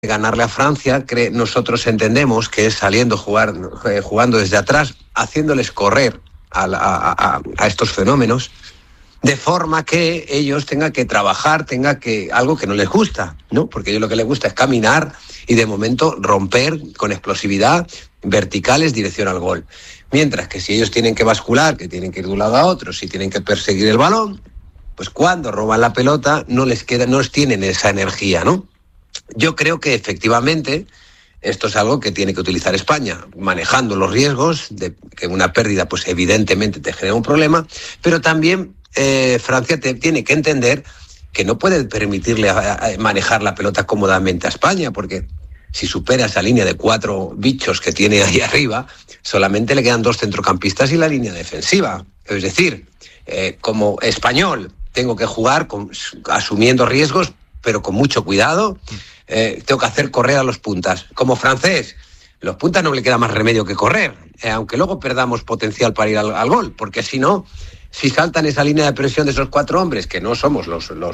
ganarle a Francia, nosotros entendemos que es jugando desde atrás, haciéndoles correr a estos fenómenos, de forma que ellos tengan que trabajar, algo que no les gusta, ¿no? Porque a ellos lo que les gusta es caminar y de momento romper con explosividad verticales dirección al gol. Mientras que si ellos tienen que bascular, que tienen que ir de un lado a otro, si tienen que perseguir el balón, pues cuando roban la pelota no les tienen esa energía, ¿no? Yo creo que efectivamente esto es algo que tiene que utilizar España, manejando los riesgos de que una pérdida pues evidentemente te genera un problema, pero también Francia tiene que entender que no puede permitirle a manejar la pelota cómodamente a España, porque si supera esa línea de 4 bichos que tiene ahí arriba, solamente le quedan 2 centrocampistas y la línea defensiva. Es decir, como español tengo que jugar asumiendo riesgos, pero con mucho cuidado. Tengo que hacer correr a los puntas. Como francés, los puntas no le queda más remedio que correr, aunque luego perdamos potencial para ir al gol, porque si no, si saltan esa línea de presión de esos 4 hombres, que no somos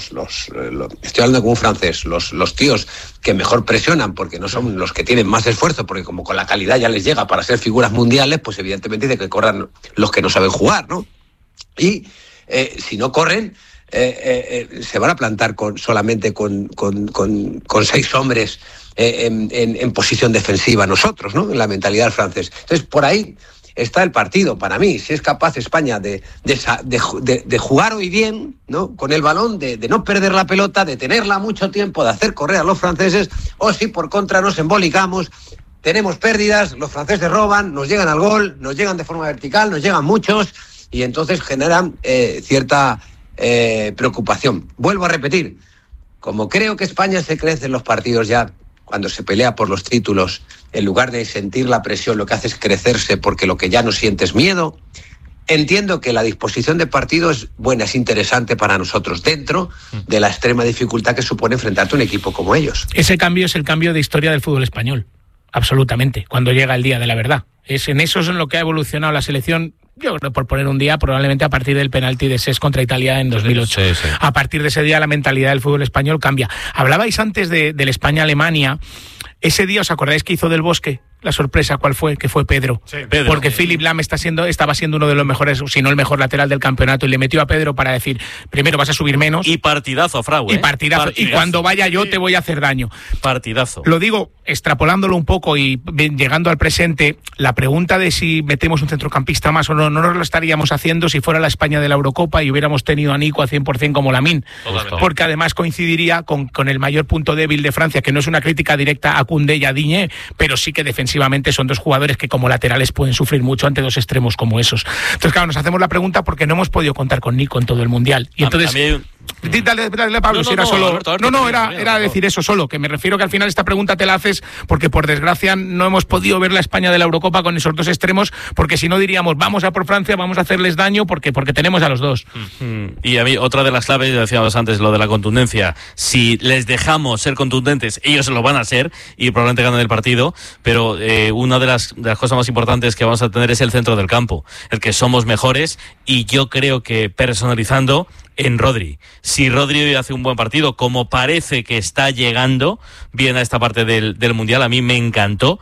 estoy hablando como un francés, los tíos que mejor presionan, porque no son los que tienen más esfuerzo, porque como con la calidad ya les llega para ser figuras mundiales, pues evidentemente tiene que correr los que no saben jugar, ¿no? Y si no corren, se van a plantar solamente con 6 hombres en posición defensiva nosotros, ¿no? En la mentalidad del francés. Entonces, por ahí está el partido para mí. Si es capaz España de jugar hoy bien, ¿no? Con el balón, de no perder la pelota, de tenerla mucho tiempo, de hacer correr a los franceses, o si por contra nos embolicamos, tenemos pérdidas, los franceses roban, nos llegan al gol, nos llegan de forma vertical, nos llegan muchos, y entonces generan cierta preocupación. Vuelvo a repetir, como creo que España se crece en los partidos ya, cuando se pelea por los títulos, en lugar de sentir la presión, lo que hace es crecerse, porque lo que ya no siente es miedo. Entiendo que la disposición de partido es buena, es interesante para nosotros, dentro de la extrema dificultad que supone enfrentarte a un equipo como ellos. Ese cambio es el cambio de historia del fútbol español, absolutamente, cuando llega el día de la verdad. Eso es en lo que ha evolucionado la selección. Yo creo, por poner un día, probablemente a partir del penalti de Cesc contra Italia en 2008. Sí. A partir de ese día la mentalidad del fútbol español cambia. Hablabais antes del España-Alemania. Ese día, ¿os acordáis que hizo Del Bosque? La sorpresa, ¿cuál fue? Que fue Pedro. Sí, Pedro. Porque Philipp Lahm estaba siendo uno de los mejores, si no el mejor lateral del campeonato, y le metió a Pedro para decir, primero vas a subir menos. Y partidazo, Frau, Y partidazo. Y cuando vaya yo te voy a hacer daño. Partidazo. Lo digo, extrapolándolo un poco y llegando al presente, la pregunta de si metemos un centrocampista más o no nos lo estaríamos haciendo si fuera la España de la Eurocopa y hubiéramos tenido a Nico a 100% como Lamine. Porque además coincidiría con el mayor punto débil de Francia, que no es una crítica directa a Koundé y a Digne, pero sí que defensivamente son 2 jugadores que como laterales pueden sufrir mucho ante 2 extremos como esos. Entonces, claro, nos hacemos la pregunta porque no hemos podido contar con Nico en todo el Mundial. Y entonces... Dale, Pablo, si era solo... Alberto, era decir eso solo, que me refiero que al final esta pregunta te la haces porque por desgracia no hemos podido ver la España de la Eurocopa con esos 2 extremos, porque si no diríamos, vamos a por Francia, vamos a hacerles daño porque tenemos a los 2. Y a mí otra de las claves, ya decíamos antes, lo de la contundencia. Si les dejamos ser contundentes, ellos lo van a ser y probablemente ganen el partido, pero una de las cosas más importantes que vamos a tener es el centro del campo, el que somos mejores, y yo creo que personalizando en Rodri. Si Rodri hace un buen partido, como parece que está llegando bien a esta parte del Mundial, a mí me encantó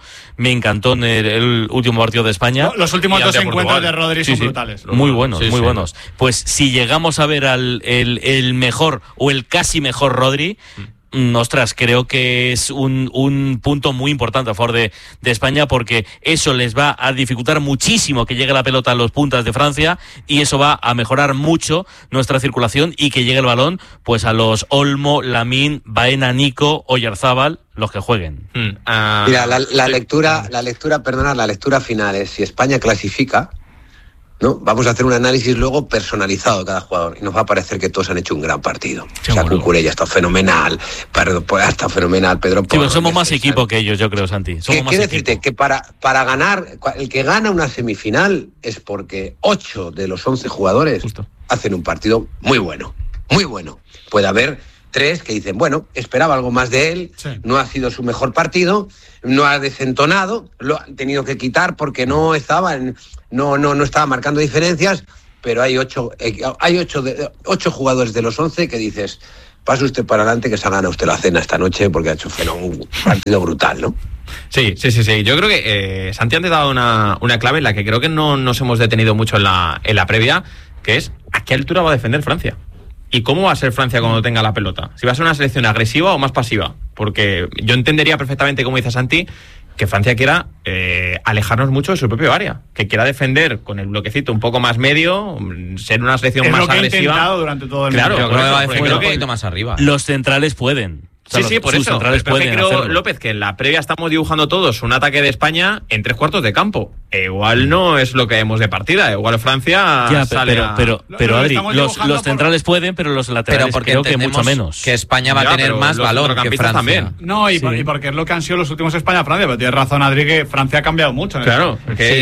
en el último partido de España. Los últimos 2 encuentros de Rodri son brutales. Muy buenos, muy buenos. Pues si llegamos a ver el mejor o el casi mejor Rodri, ostras, creo que es un punto muy importante a favor de España, porque eso les va a dificultar muchísimo que llegue la pelota a los puntas de Francia, y eso va a mejorar mucho nuestra circulación y que llegue el balón pues a los Olmo, Lamine, Baena, Nico, Oyarzábal, los que jueguen. Mira, la lectura final es: si España clasifica, ¿no? Vamos a hacer un análisis luego personalizado de cada jugador y nos va a parecer que todos han hecho un gran partido. Cucurella está fenomenal, está fenomenal, Pedro Porro. Sí, pero somos más equipo que ellos, yo creo, Santi. Quiero decirte que para ganar, el que gana una semifinal es porque 8 de los 11 jugadores hacen un partido muy bueno, muy bueno. Puede haber 3 que dicen, bueno, esperaba algo más de él, no ha sido su mejor partido, no ha desentonado, lo han tenido que quitar porque no estaba marcando diferencias, pero hay 8 jugadores de los 11 que dices, pase usted para adelante que se ha ganado usted la cena esta noche porque ha hecho un partido brutal, ¿no? Sí. Yo creo que Santi antes ha dado una clave en la que creo que no nos hemos detenido mucho en la previa, que es ¿a qué altura va a defender Francia? ¿Y cómo va a ser Francia cuando tenga la pelota? ¿Si va a ser una selección agresiva o más pasiva? Porque yo entendería perfectamente, como dice Santi, que Francia quiera alejarnos mucho de su propio área, que quiera defender con el bloquecito un poco más medio, ser una selección más agresiva. Es lo que ha intentado durante todo el mundo. Claro, yo creo que va a defender un poquito más arriba. Los centrales pueden. O sea, sí, por eso. Pero creo, López, que en la previa estamos dibujando todos un ataque de España en 3 cuartos de campo. Igual no es lo que vemos de partida. Igual Francia sale pero Adri, los centrales pueden, pero los laterales creo que mucho menos. Que España va a tener más valor que Francia. También. No, y porque es lo que han sido los últimos España-Francia. Pero tienes razón, Adri, que Francia ha cambiado mucho. Claro,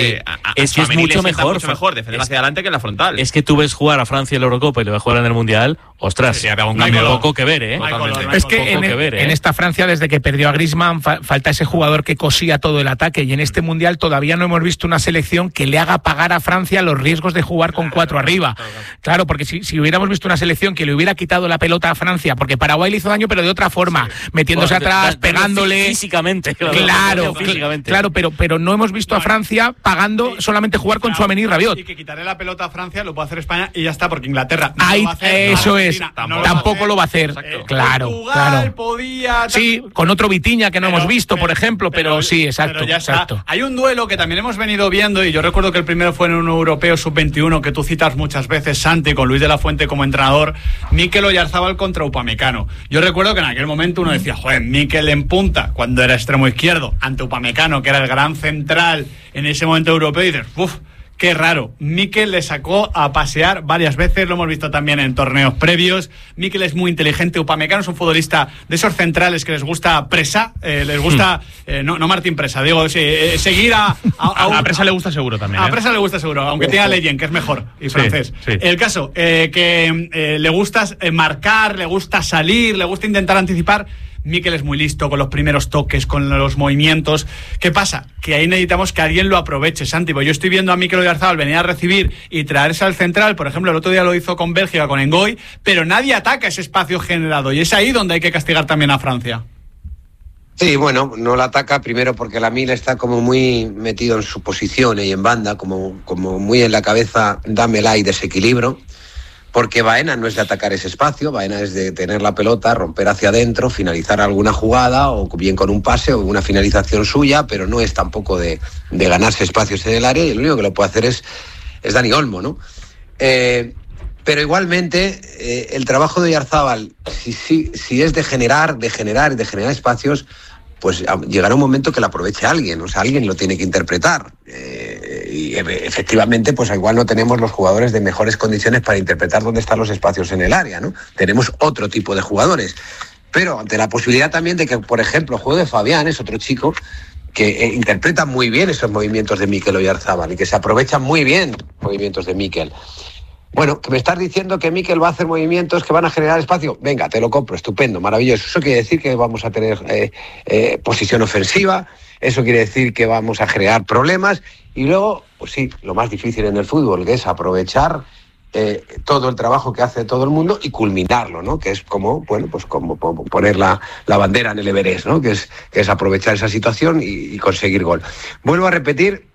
es mucho mejor defender hacia adelante que en la frontal. Es que tú ves jugar a Francia en la Eurocopa y le ves jugar en el Mundial. Ostras, no hay poco que ver, ¿eh? Es que en esta Francia, desde que perdió a Griezmann, falta ese jugador que cosía todo el ataque, y en este Mundial todavía no hemos visto una selección que le haga pagar a Francia los riesgos de jugar con 4 arriba. Claro, porque si hubiéramos visto una selección que le hubiera quitado la pelota a Francia, porque Paraguay le hizo daño, pero de otra forma, metiéndose atrás, pegándole físicamente. Claro, pero no hemos visto a Francia pagando solamente jugar con Tchouaméni y Rabiot. Y que quitarle la pelota a Francia lo puede hacer España y ya está, porque Inglaterra eso es, tampoco lo va a hacer. Claro. Podía, sí, con otro Vitinha que no hemos visto, por ejemplo, pero sí, exacto. Hay un duelo que también hemos venido viendo, y yo recuerdo que el primero fue en un europeo sub-21 que tú citas muchas veces, Santi, con Luis de la Fuente como entrenador, Mikel Oyarzabal contra Upamecano. Yo recuerdo que en aquel momento uno decía, Mikel en punta, cuando era extremo izquierdo, ante Upamecano, que era el gran central en ese momento europeo, y dices, qué raro. Mikel le sacó a pasear varias veces, lo hemos visto también en torneos previos. Mikel es muy inteligente. Upamecano es un futbolista de esos centrales que les gusta presa, les gusta, no Martín Presa, digo, seguir a Presa le gusta seguro también. A Presa le gusta seguro, aunque tenga Leyen, que es mejor, y francés. Sí. El caso, que le gusta marcar, le gusta salir, le gusta intentar anticipar. Mikel es muy listo con los primeros toques, con los movimientos. ¿Qué pasa? Que ahí necesitamos que alguien lo aproveche, Santi. Yo estoy viendo a Mikel Oyarzabal venir a recibir y traerse al central. Por ejemplo, el otro día lo hizo con Bélgica, con Ngoy, pero nadie ataca ese espacio generado, y es ahí donde hay que castigar también a Francia. Sí, bueno, no la ataca primero porque Lamine está como muy metido en su posición y en banda, como muy en la cabeza, dámela y desequilibrio. Porque Baena no es de atacar ese espacio, Baena es de tener la pelota, romper hacia adentro, finalizar alguna jugada, o bien con un pase o una finalización suya, pero no es tampoco de ganarse espacios en el área, y el único que lo puede hacer es Dani Olmo, ¿no? Pero igualmente, el trabajo de Oyarzabal, si es de generar espacios, pues llegará un momento que lo aproveche alguien, o sea, alguien lo tiene que interpretar. Y efectivamente, pues igual no tenemos los jugadores de mejores condiciones para interpretar dónde están los espacios en el área, ¿no? Tenemos otro tipo de jugadores. Pero ante la posibilidad también de que, por ejemplo, juegue Fabián, es otro chico que interpreta muy bien esos movimientos de Mikel Oyarzabal y que se aprovechan muy bien movimientos de Mikel. Bueno, que me estás diciendo que Mikel va a hacer movimientos que van a generar espacio. Venga, te lo compro, estupendo, maravilloso. Eso quiere decir que vamos a tener posición ofensiva, eso quiere decir que vamos a crear problemas, y luego, pues sí, lo más difícil en el fútbol, que es aprovechar todo el trabajo que hace todo el mundo y culminarlo, ¿no? Que es como poner la bandera en el Everest, ¿no? Que es aprovechar esa situación y conseguir gol. Vuelvo a repetir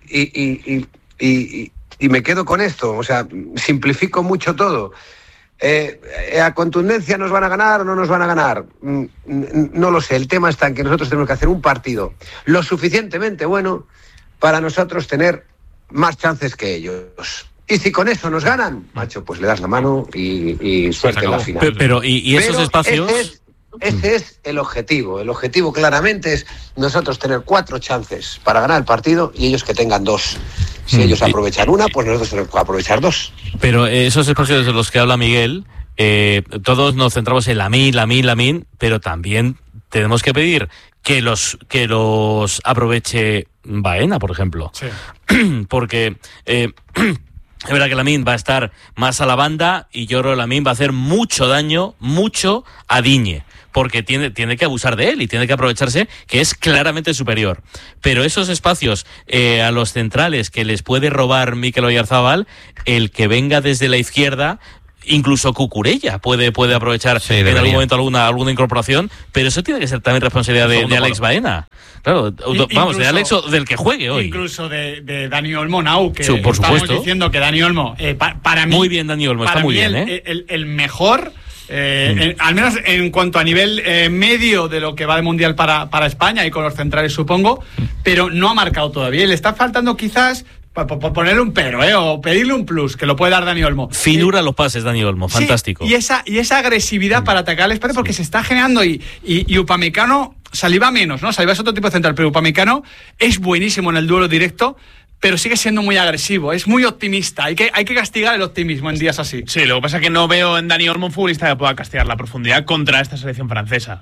y me quedo con esto, o sea, simplifico mucho todo. ¿A contundencia nos van a ganar o no nos van a ganar? No lo sé, el tema está en que nosotros tenemos que hacer un partido lo suficientemente bueno para nosotros tener más chances que ellos. Y si con eso nos ganan, macho, pues le das la mano y suerte en la final. Pero esos espacios... Ese es el objetivo. El objetivo claramente es nosotros tener 4 chances para ganar el partido y ellos que tengan 2. Si ellos aprovechan una, pues nosotros tenemos que aprovechar 2. Pero esos espacios de los que habla Miguel, todos nos centramos en Lamine, pero también tenemos que pedir que los aproveche Baena, por ejemplo. Sí. Porque... es verdad que Lamine va a estar más a la banda y yo creo que Lamine va a hacer mucho daño, a Digne, porque tiene que abusar de él y tiene que aprovecharse, que es claramente superior. Pero esos espacios a los centrales que les puede robar Mikel Oyarzabal, el que venga desde la izquierda, incluso Cucurella puede aprovechar en algún momento alguna incorporación, pero eso tiene que ser también responsabilidad de Alex Baena. Claro, vamos, de Alex o del que juegue hoy. Incluso de Dani Olmo, que por estamos supuesto diciendo que Dani Olmo, para mí... Muy bien, Dani Olmo, está muy bien. El mejor... al menos en cuanto a nivel medio de lo que va de Mundial para España y con los centrales supongo, pero no ha marcado todavía. Le está faltando quizás por ponerle un pero, o pedirle un plus, que lo puede dar Dani Olmo. Finura los pases, Dani Olmo, fantástico. Sí, y esa agresividad para atacar al espacio, porque se está generando y Upamecano Saliba menos, ¿no? Saliba es otro tipo de central, pero Upamecano es buenísimo en el duelo directo, pero sigue siendo muy agresivo, es muy optimista. Hay que castigar el optimismo en días así. Sí, lo que pasa es que no veo en Dani Olmo un futbolista que pueda castigar la profundidad contra esta selección francesa.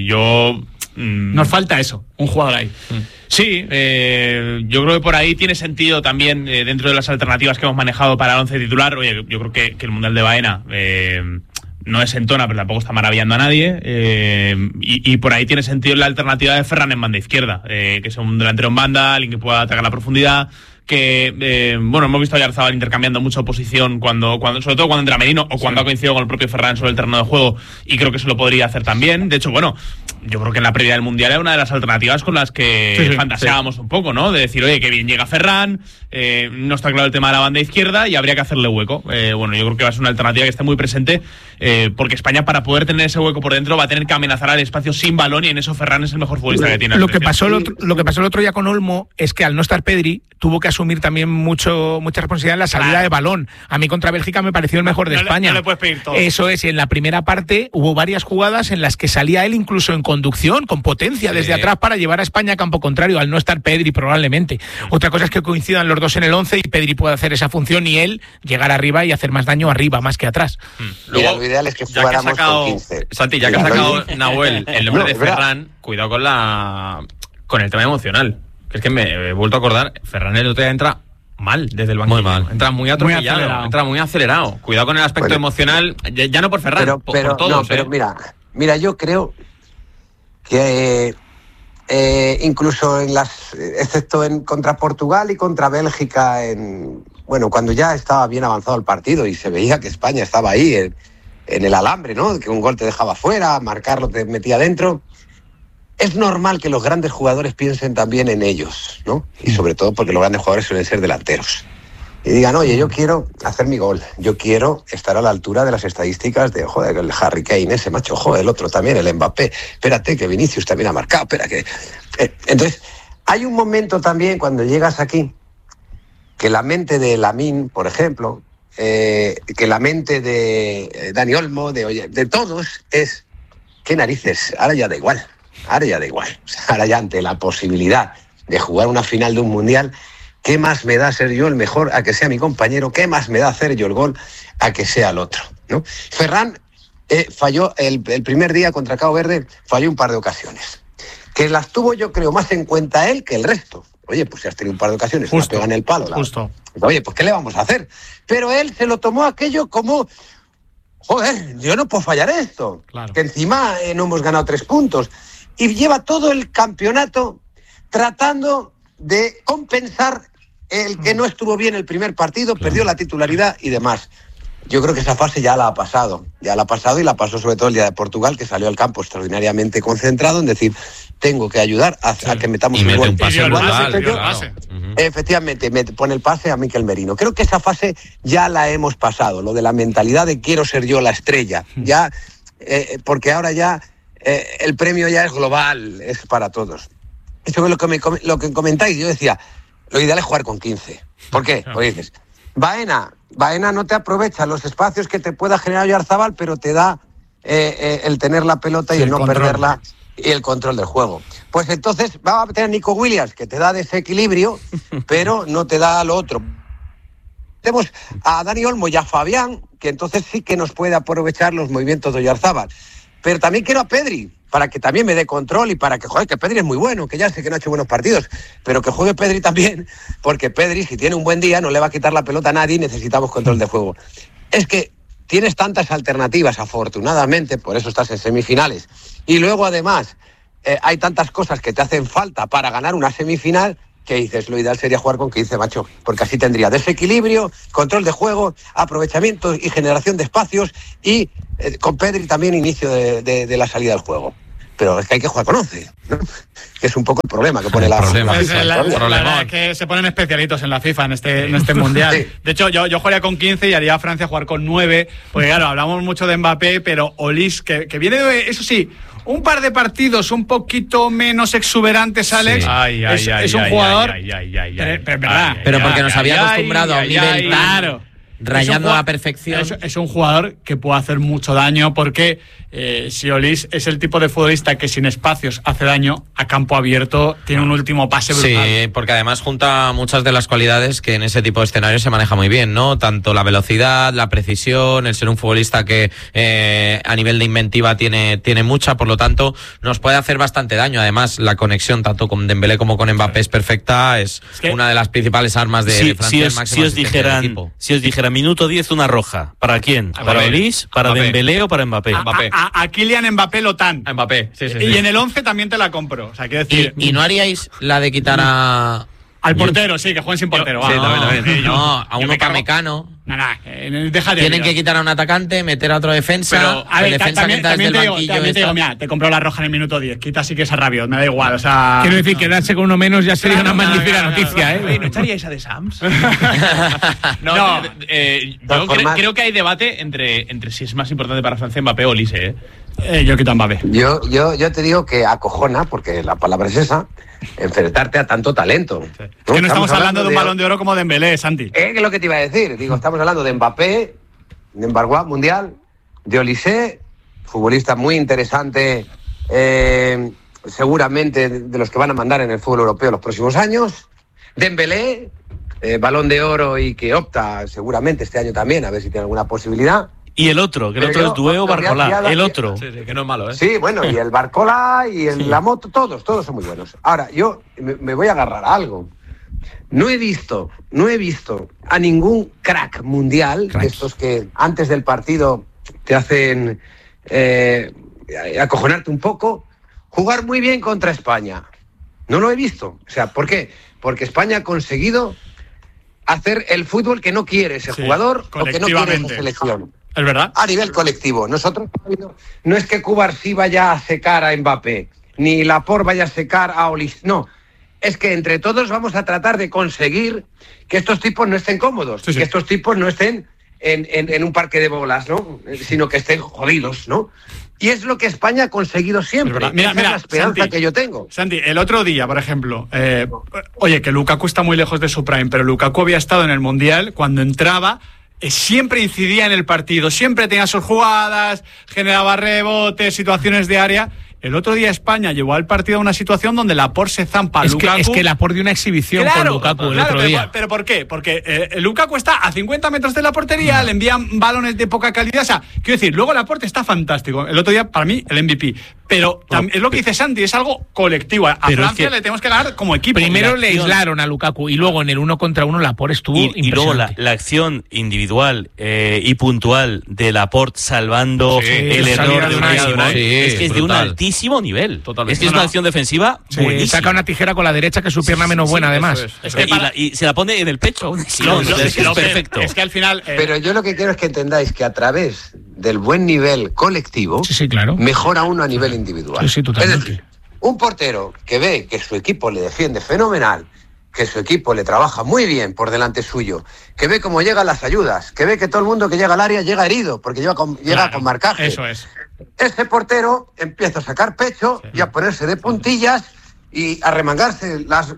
Nos falta eso, un jugador ahí. Sí, yo creo que por ahí tiene sentido también, dentro de las alternativas que hemos manejado para el 11 titular. Oye, yo creo que el Mundial de Baena no desentona, pero tampoco está maravillando a nadie. Y por ahí tiene sentido la alternativa de Ferran en banda izquierda, que es un delantero en banda, alguien que pueda atacar la profundidad. Que, hemos visto a Oyarzabal intercambiando mucha posición cuando sobre todo cuando entra Merino o cuando ha coincidido con el propio Ferran sobre el terreno de juego, y creo que eso lo podría hacer también. De hecho, yo creo que en la previa del Mundial era una de las alternativas con las que fantaseábamos un poco, ¿no? De decir, oye, qué bien llega Ferran, no está claro el tema de la banda izquierda y habría que hacerle hueco. Yo creo que va a ser una alternativa que esté muy presente, porque España, para poder tener ese hueco por dentro, va a tener que amenazar al espacio sin balón, y en eso Ferran es el mejor futbolista que tiene. Lo que pasó el otro día con Olmo es que al no estar Pedri, tuvo que asumir también mucha responsabilidad en la salida de balón. A mí contra Bélgica me pareció el mejor de España. No le puedes pedir todo. Eso es, y en la primera parte hubo varias jugadas en las que salía él incluso en conducción, con potencia desde atrás para llevar a España a campo contrario, al no estar Pedri probablemente. Otra cosa es que coincidan los dos en el 11 y Pedri pueda hacer esa función y él llegar arriba y hacer más daño arriba más que atrás. Luego, lo ideal es que jugáramos con 15. Santi, ya que ha sacado Nahuel el nombre de Ferran, cuidado con el tema emocional. Es que me he vuelto a acordar, Ferran el otro día entra mal desde el banquillo. Muy mal. Entra muy atropellado, entra muy acelerado. Cuidado con el aspecto emocional, ya no por Ferran, por todos. Pero mira, yo creo que incluso excepto contra Portugal y contra Bélgica, cuando ya estaba bien avanzado el partido y se veía que España estaba ahí en el alambre, ¿no? Que un gol te dejaba fuera, marcarlo te metía dentro. Es normal que los grandes jugadores piensen también en ellos, ¿no? Y sobre todo porque los grandes jugadores suelen ser delanteros. Y digan, oye, yo quiero hacer mi gol, yo quiero estar a la altura de las estadísticas de, el Harry Kane, ese macho, el otro también, el Mbappé. Espérate, que Vinicius también ha marcado, Entonces, hay un momento también cuando llegas aquí, que la mente de Lamine, por ejemplo, que la mente de Dani Olmo, de todos, es, ¿qué narices? Ahora ya da igual. Ahora ya ante la posibilidad de jugar una final de un mundial, ¿qué más me da ser yo el mejor a que sea mi compañero? ¿Qué más me da hacer yo el gol a que sea el otro? ¿No? Ferran falló el primer día contra Cabo Verde, falló un par de ocasiones, que las tuvo yo creo más en cuenta él que el resto. Oye, pues si has tenido un par de ocasiones, justo, te pegan el palo. Justo. Oye, pues ¿qué le vamos a hacer? Pero él se lo tomó aquello como, yo no puedo fallar esto. Claro. Que encima no hemos ganado 3 puntos. Y lleva todo el campeonato tratando de compensar el que no estuvo bien el primer partido, perdió la titularidad y demás. Yo creo que esa fase ya la ha pasado y la pasó sobre todo el día de Portugal, que salió al campo extraordinariamente concentrado en decir, tengo que ayudar a que metamos un gol. Un pase Efectivamente, me pone el pase a Mikel Merino. Creo que esa fase ya la hemos pasado, lo de la mentalidad de quiero ser yo la estrella, ya, porque ahora ya el premio ya es global, es para todos. Eso es lo que comentáis. Yo decía, lo ideal es jugar con 15. ¿Por qué? Pues dices, Baena no te aprovecha los espacios que te pueda generar Oyarzabal, pero te da el tener la pelota y el no perderla y el control del juego. Pues entonces va a tener Nico Williams, que te da desequilibrio, pero no te da lo otro. Tenemos a Dani Olmo y a Fabián, que entonces sí que nos puede aprovechar los movimientos de Oyarzabal. Pero también quiero a Pedri, para que también me dé control y para que, que Pedri es muy bueno, que ya sé que no ha hecho buenos partidos, pero que juegue Pedri también, porque Pedri, si tiene un buen día, no le va a quitar la pelota a nadie y necesitamos control de juego. Es que tienes tantas alternativas, afortunadamente, por eso estás en semifinales. Y luego, además, hay tantas cosas que te hacen falta para ganar una semifinal, que dices, lo ideal sería jugar con 15, macho, porque así tendría desequilibrio, control de juego, aprovechamiento y generación de espacios y con Pedri también inicio de la salida del juego. Pero es que hay que jugar con 11, ¿no? Que es un poco el problema que pone la FIFA. La verdad es que se ponen especialitos en la FIFA en este mundial. Sí. De hecho, yo jugaría con 15 y haría a Francia jugar con 9, porque claro, hablamos mucho de Mbappé, pero Olise, que viene de, eso sí, un par de partidos un poquito menos exuberantes, Alex. Sí. Es un jugador. Pero porque nos había acostumbrado a un nivel claro, rayando a la perfección. Es un jugador que puede hacer mucho daño porque si Olise es el tipo de futbolista que sin espacios hace daño, a campo abierto tiene un último pase brutal. Sí, porque además junta muchas de las cualidades que en ese tipo de escenarios se maneja muy bien, ¿no? Tanto la velocidad, la precisión, el ser un futbolista que a nivel de inventiva tiene mucha, por lo tanto nos puede hacer bastante daño. Además la conexión tanto con Dembélé como con Mbappé es perfecta, es una de las principales armas de Francia. Si os dijeran minuto 10 una roja, ¿para quién? ¿Para Olise, para Mbappé. Dembélé o para Mbappé? A Kylian Mbappé Lotan. Mbappé, sí. Y en el 11 también te la compro. O sea, quiero decir. ¿Y no haríais la de quitar al portero, sí, que jueguen sin portero. A un Upamecano. Deja de. Tienen que quitar a un atacante, meter a otro defensa. Pero, a ver, también te digo, mira, te compro la roja en el minuto 10. Quita sí que es a Rabiot, me da igual. O sea. Quiero decir, quedarse con uno menos ya sería una magnífica noticia, ¿eh? ¿No echaríais a de Sams? Creo que hay debate entre si es más importante para Francia Mbappé o Olise, yo quito a Mbappé. Yo te digo que acojona, porque la palabra es esa, enfrentarte a tanto talento. Sí. Es que no estamos hablando de un Balón de Oro como Dembélé, Santi. ¿Qué es lo que te iba a decir? Digo, estamos hablando de Mbappé, de Mbarguá mundial, de Olise, futbolista muy interesante, seguramente de los que van a mandar en el fútbol europeo los próximos años. Dembélé, Balón de Oro y que opta seguramente este año también, a ver si tiene alguna posibilidad. Y el otro, es Dueo Barcola, el otro. Sí, que no es malo, ¿eh? Sí, bueno, y el Barcola y la moto, todos son muy buenos. Ahora, yo me voy a agarrar a algo. No he visto a ningún crack mundial, de estos que antes del partido te hacen acojonarte un poco, jugar muy bien contra España. No lo he visto. O sea, ¿por qué? Porque España ha conseguido hacer el fútbol que no quiere ese jugador o que no quiere esa selección. Es verdad. A nivel colectivo. Nosotros no es que Cubarsí vaya a secar a Mbappé, ni Laporte vaya a secar a Olise. No. Es que entre todos vamos a tratar de conseguir que estos tipos no estén cómodos, que estos tipos no estén en un parque de bolas, ¿no? Sino que estén jodidos, ¿no? Y es lo que España ha conseguido siempre. Mira, es la esperanza Santi, que yo tengo. Santi, el otro día, por ejemplo, oye, que Lukaku está muy lejos de su prime, pero Lukaku había estado en el Mundial cuando entraba. Siempre incidía en el partido, siempre tenía sus jugadas, generaba rebotes, situaciones de área. El otro día España llevó al partido a una situación donde Laporte se zampa a Lukaku. Es que Laporte dio una exhibición con Lukaku el otro día. ¿Pero por qué? Porque Lukaku está a 50 metros de la portería, le envían balones de poca calidad. O sea, quiero decir, luego Laporte está fantástico. El otro día, para mí, el MVP. Pero es lo que dice Santi, es algo colectivo. A Francia le tenemos que ganar como equipo. Primero le aislaron a Lukaku y luego en el 1 contra 1 Laporte estuvo impresionante. Y luego la acción individual y puntual de Laporte salvando el error de Unai Simón. Es que es de un altísimo nivel. Totalmente. Es que es una acción defensiva buenísima. Saca una tijera con la derecha, que es su pierna menos buena, además. Y se la pone en el pecho. Es perfecto. Es que al final. Pero yo lo que quiero es que entendáis que a través del buen nivel colectivo, claro, mejora uno a nivel individual. Sí, totalmente. Es decir, un portero que ve que su equipo le defiende fenomenal, que su equipo le trabaja muy bien por delante suyo, que ve cómo llegan las ayudas, que ve que todo el mundo que llega al área llega herido, porque llega con marcaje. Eso es. Ese portero empieza a sacar pecho y a ponerse de puntillas y a remangarse las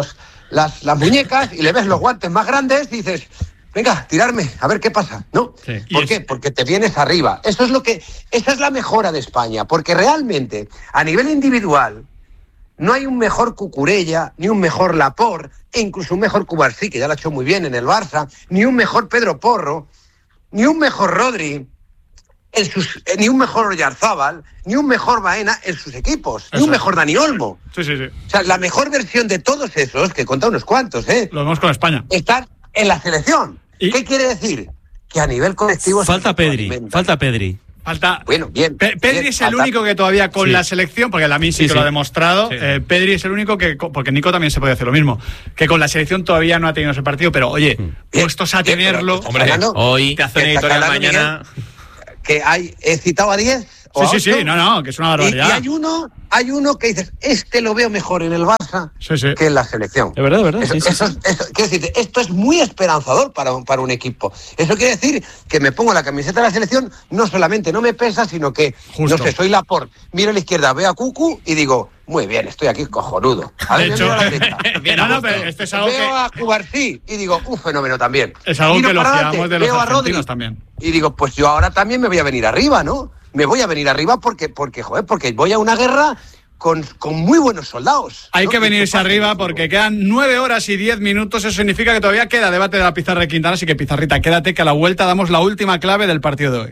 muñecas y le ves los guantes más grandes y dices, venga, tirarme, a ver qué pasa, ¿no? Sí. ¿Por qué? Porque te vienes arriba. Esa es la mejora de España, porque realmente, a nivel individual, no hay un mejor Cucurella, ni un mejor Laporte, e incluso un mejor Cubarsí, que ya lo ha hecho muy bien en el Barça, ni un mejor Pedro Porro, ni un mejor Rodri, ni un mejor Oyarzábal, ni un mejor Baena en sus equipos, ni un mejor Dani Olmo. Sí. O sea, la mejor versión de todos esos, que he contado unos cuantos, lo vemos con España, están en la selección. ¿Y qué quiere decir? Que a nivel colectivo... Falta Pedri. Falta. Bueno, bien. Pedri es el único que todavía con la selección, porque Lamine sí que lo ha demostrado. Sí. Pedri es el único que, porque Nico también se puede hacer lo mismo, que con la selección todavía no ha tenido ese partido, pero oye, puestos a tenerlo. Hombre, hoy te hace una editorial mañana. Que he citado a 10. Sí, no, que es una barbaridad. Y hay uno que dices, lo veo mejor en el Barça que en la selección. De verdad. Quiero decir, esto es muy esperanzador para un equipo. Eso quiere decir que me pongo la camiseta de la selección, no solamente no me pesa, sino que, justo. No sé, soy Laporte, miro a la izquierda, veo a Cucu y digo, muy bien, estoy aquí cojonudo. De hecho, pero es algo veo a Cubarsí y digo, un fenómeno también. Es algo que elogiamos de los argentinos también. Y digo, pues yo ahora también me voy a venir arriba, ¿no? Me voy a venir arriba porque voy a una guerra con muy buenos soldados. Hay que venirse arriba porque quedan 9 horas y 10 minutos. Eso significa que todavía queda debate de la pizarra de Quintana. Así que, Pizarrita, quédate que a la vuelta damos la última clave del partido de hoy.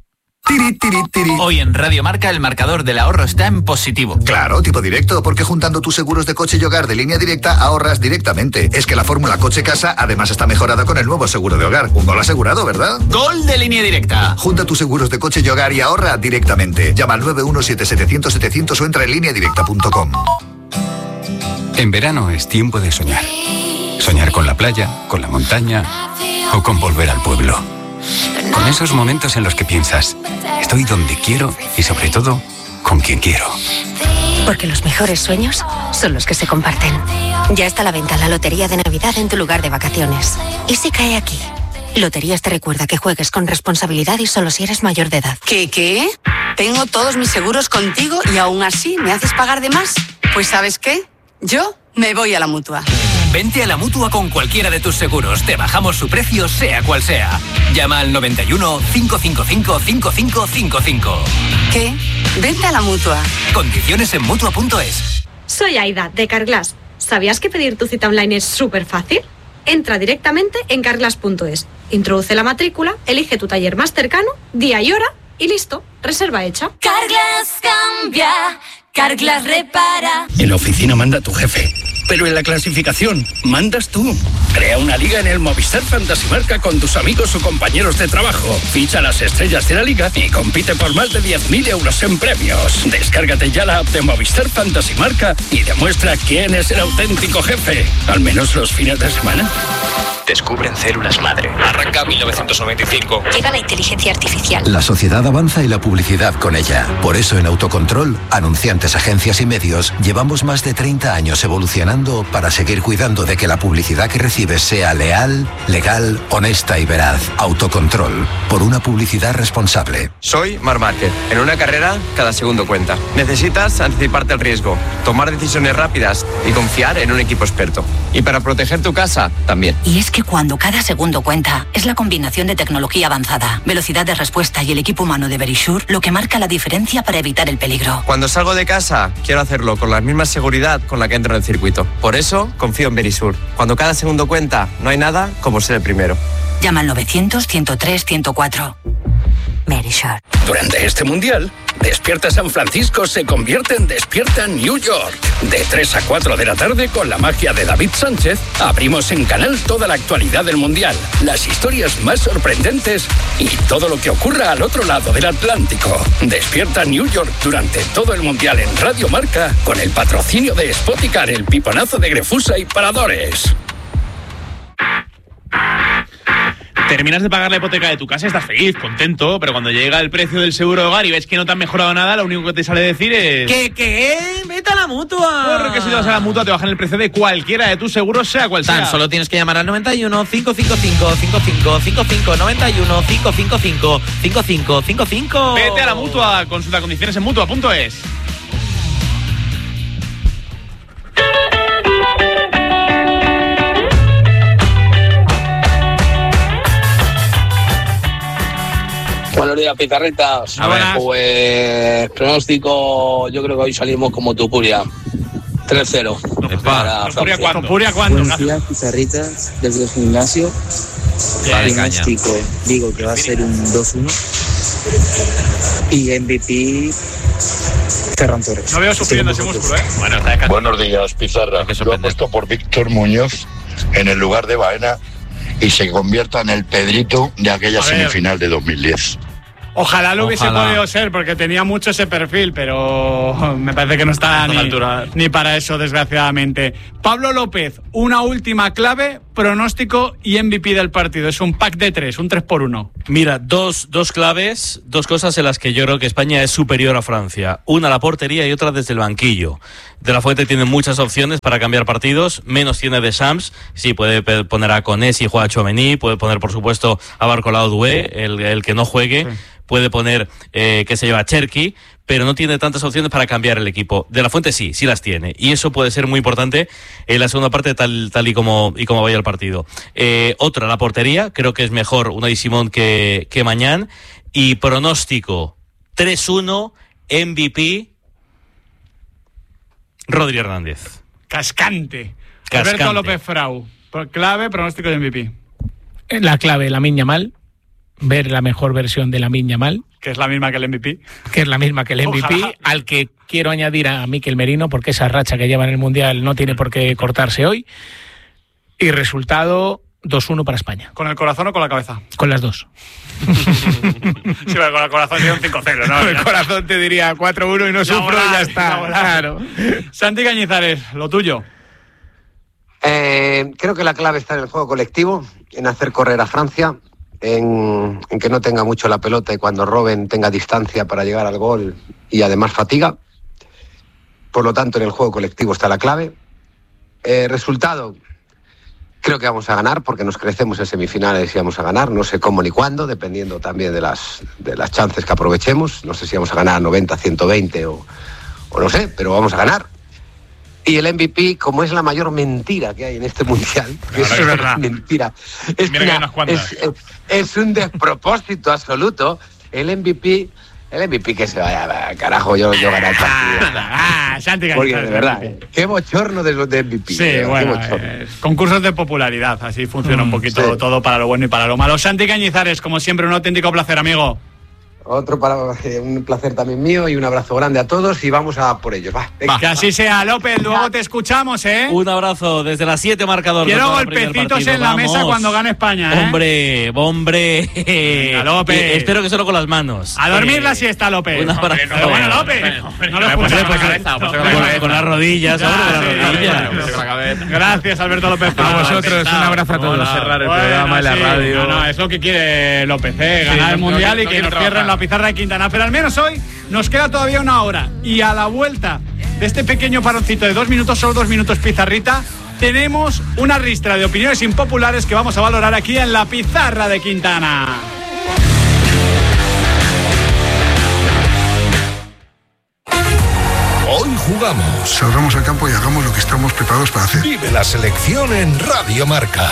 Hoy en Radio Marca el marcador del ahorro está en positivo. Claro, tipo directo, porque juntando tus seguros de coche y hogar de Línea Directa ahorras directamente. Es que la fórmula coche-casa además está mejorada con el nuevo seguro de hogar. Un gol asegurado, ¿verdad? ¡Gol de Línea Directa! Junta tus seguros de coche y hogar y ahorra directamente. Llama al 917-700-700 o entra en lineadirecta.com. En verano es tiempo de soñar. Soñar con la playa, con la montaña o con volver al pueblo. Con esos momentos en los que piensas, estoy donde quiero y sobre todo, con quien quiero. Porque los mejores sueños son los que se comparten. Ya está a la venta la Lotería de Navidad en tu lugar de vacaciones. ¿Y si cae aquí? Loterías te recuerda que juegues con responsabilidad y solo si eres mayor de edad. ¿Qué? Tengo todos mis seguros contigo y aún así me haces pagar de más. Pues ¿sabes qué? Yo me voy a la Mutua. Vente a la Mutua con cualquiera de tus seguros. Te bajamos su precio, sea cual sea. Llama al 91 555 5555. ¿Qué? Vente a la Mutua. Condiciones en Mutua.es. Soy Aida, de Carglass. ¿Sabías que pedir tu cita online es súper fácil? Entra directamente en carglass.es. Introduce la matrícula, elige tu taller más cercano, día y hora y listo. Reserva hecha. Carglass cambia. Carglass repara. En la oficina manda tu jefe, pero en la clasificación mandas tú. Crea una liga en el Movistar Fantasy Marca con tus amigos o compañeros de trabajo. Ficha las estrellas de la liga y compite por más de 10.000 euros en premios. Descárgate ya la app de Movistar Fantasy Marca y demuestra quién es el auténtico jefe. Al menos los fines de semana. Descubren células madre. Arranca 1995. Llega la inteligencia artificial. La sociedad avanza y la publicidad con ella. Por eso en Autocontrol, anunciantes, agencias y medios, llevamos más de 30 años evolucionando para seguir cuidando de que la publicidad que recibes sea leal, legal, honesta y veraz. Autocontrol, por una publicidad responsable. Soy Marc Márquez. En una carrera, cada segundo cuenta. Necesitas anticiparte al riesgo, tomar decisiones rápidas y confiar en un equipo experto. Y para proteger tu casa, también. Y es que cuando cada segundo cuenta, es la combinación de tecnología avanzada, velocidad de respuesta y el equipo humano de Verisure lo que marca la diferencia para evitar el peligro. Cuando salgo de casa, quiero hacerlo con la misma seguridad con la que entro en el circuito. Por eso, confío en Verisure. Cuando cada segundo cuenta, no hay nada como ser el primero. Llama al 900-103-104. Verisure. Durante este mundial, Despierta San Francisco se convierte en Despierta New York. De 3 a 4 de la tarde, con la magia de David Sánchez, abrimos en Canal toda la actualidad del mundial, las historias más sorprendentes y todo lo que ocurra al otro lado del Atlántico. Despierta New York durante todo el mundial en Radio Marca, con el patrocinio de Spoticar, el piponazo de Grefusa y Paradores. Terminas de pagar la hipoteca de tu casa, estás feliz, contento, pero cuando llega el precio del seguro de hogar y ves que no te han mejorado nada, lo único que te sale decir es... ¿Qué? ¡Vete a la Mutua! Porque si te vas a la Mutua te bajan el precio de cualquiera de tus seguros, sea cual sea. Solo tienes que llamar al 91 555 5555 91 555 5555. Vete a la Mutua, consulta condiciones en Mutua.es. Buenos días, pizarritas. Pues pronóstico, yo creo que hoy salimos como Tupuria. 3-0. ¿Tupuria cuándo? Buenos días, pizarritas, desde el gimnasio. Pronóstico, digo que va a ser un 2-1. Y MVP, Ferran Torres. No veo sufriendo ese músculo, ¿eh? Bueno, buenos días, Pizarra. Yo apuesto por Víctor Muñoz en el lugar de Baena y se convierta en el Pedrito de aquella semifinal de 2010. Ojalá lo hubiese podido ser, porque tenía mucho ese perfil, pero me parece que no está ni para eso, desgraciadamente. Pablo López, una última clave, pronóstico y MVP del partido. Es un pack de 3, un 3x1. Mira, dos claves, dos cosas en las que yo creo que España es superior a Francia. Una, la portería, y otra desde el banquillo. De la Fuente tiene muchas opciones para cambiar partidos, menos tiene Deschamps. Sí, puede poner a Koné si juega a Tchouaméni, puede poner, por supuesto, a Barcola Doué, el que no juegue. Sí. Puede poner que se lleva a Cherki, pero no tiene tantas opciones para cambiar el equipo. De la Fuente sí las tiene. Y eso puede ser muy importante en la segunda parte, tal y como vaya el partido. Otra, la portería. Creo que es mejor Unai Simón que Mañán. Y pronóstico, 3-1, MVP, Rodri Hernández. Cascante. Alberto López Frau. Clave, pronóstico de MVP. La clave, Lamine Yamal. Ver la mejor versión de Lamine Yamal. Que es la misma que el MVP. Ojalá. Al que quiero añadir a Mikel Merino, porque esa racha que lleva en el Mundial no tiene por qué cortarse hoy. Y resultado 2-1 para España. ¿Con el corazón o con la cabeza? Con las dos. Sí, con el corazón sería un 5-0, ¿no? Con el corazón te diría 4-1 y no sufro y ya está. Claro. Santi Cañizares, lo tuyo. Creo que la clave está en el juego colectivo, en hacer correr a Francia, en que no tenga mucho la pelota y cuando roben tenga distancia para llegar al gol y además fatiga. Por lo tanto, en el juego colectivo está la clave. Resultado, creo que vamos a ganar porque nos crecemos en semifinales y vamos a ganar. No sé cómo ni cuándo, dependiendo también de las chances que aprovechemos. No sé si vamos a ganar 90, 120 o no sé, pero vamos a ganar. Y el MVP, como es la mayor mentira que hay en este mundial, es verdad. Mentira. Es un despropósito absoluto. El MVP que se vaya, carajo, yo gané el partido. Santi Cañizares. Porque de verdad, qué bochorno de MVP. Sí, bueno, concursos de popularidad, así funciona un poquito todo para lo bueno y para lo malo. Santi Cañizares, como siempre, un auténtico placer, amigo. Un placer también mío y un abrazo grande a todos y vamos a por ellos. Que así sea, López, luego te escuchamos, ¿eh? Un abrazo desde las 7 marcador. Quiero golpecitos en la mesa cuando gane España, ¿eh? Hombre. Venga, López. Espero que solo con las manos. A dormir la siesta, López. Un abrazo. Bueno, López. No lo escuchas con las rodillas, Gracias, Alberto López. A vosotros, un abrazo a todos. Cerrar el programa y la radio. No, es lo que quiere López, ganar el Mundial y que nos cierren la pizarra de Quintana, pero al menos hoy nos queda todavía una hora y a la vuelta de este pequeño paroncito de 2 minutos, solo 2 minutos pizarrita, tenemos una ristra de opiniones impopulares que vamos a valorar aquí en la pizarra de Quintana. Hoy jugamos. Salgamos al campo y hagamos lo que estamos preparados para hacer. Vive la selección en Radio Marca.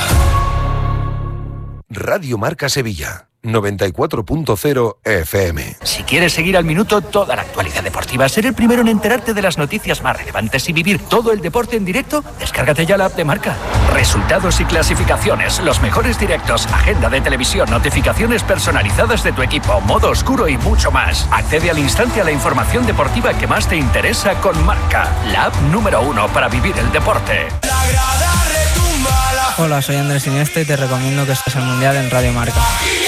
Radio Marca Sevilla. 94.0 FM. Si quieres seguir al minuto toda la actualidad deportiva, ser el primero en enterarte de las noticias más relevantes y vivir todo el deporte en directo, descárgate ya la app de Marca. Resultados y clasificaciones, los mejores directos, agenda de televisión, notificaciones personalizadas de tu equipo, modo oscuro y mucho más. Accede al instante a la información deportiva que más te interesa con Marca, la app número 1 para vivir el deporte. Hola, soy Andrés Iniesta y te recomiendo que estés al Mundial en Radio Marca.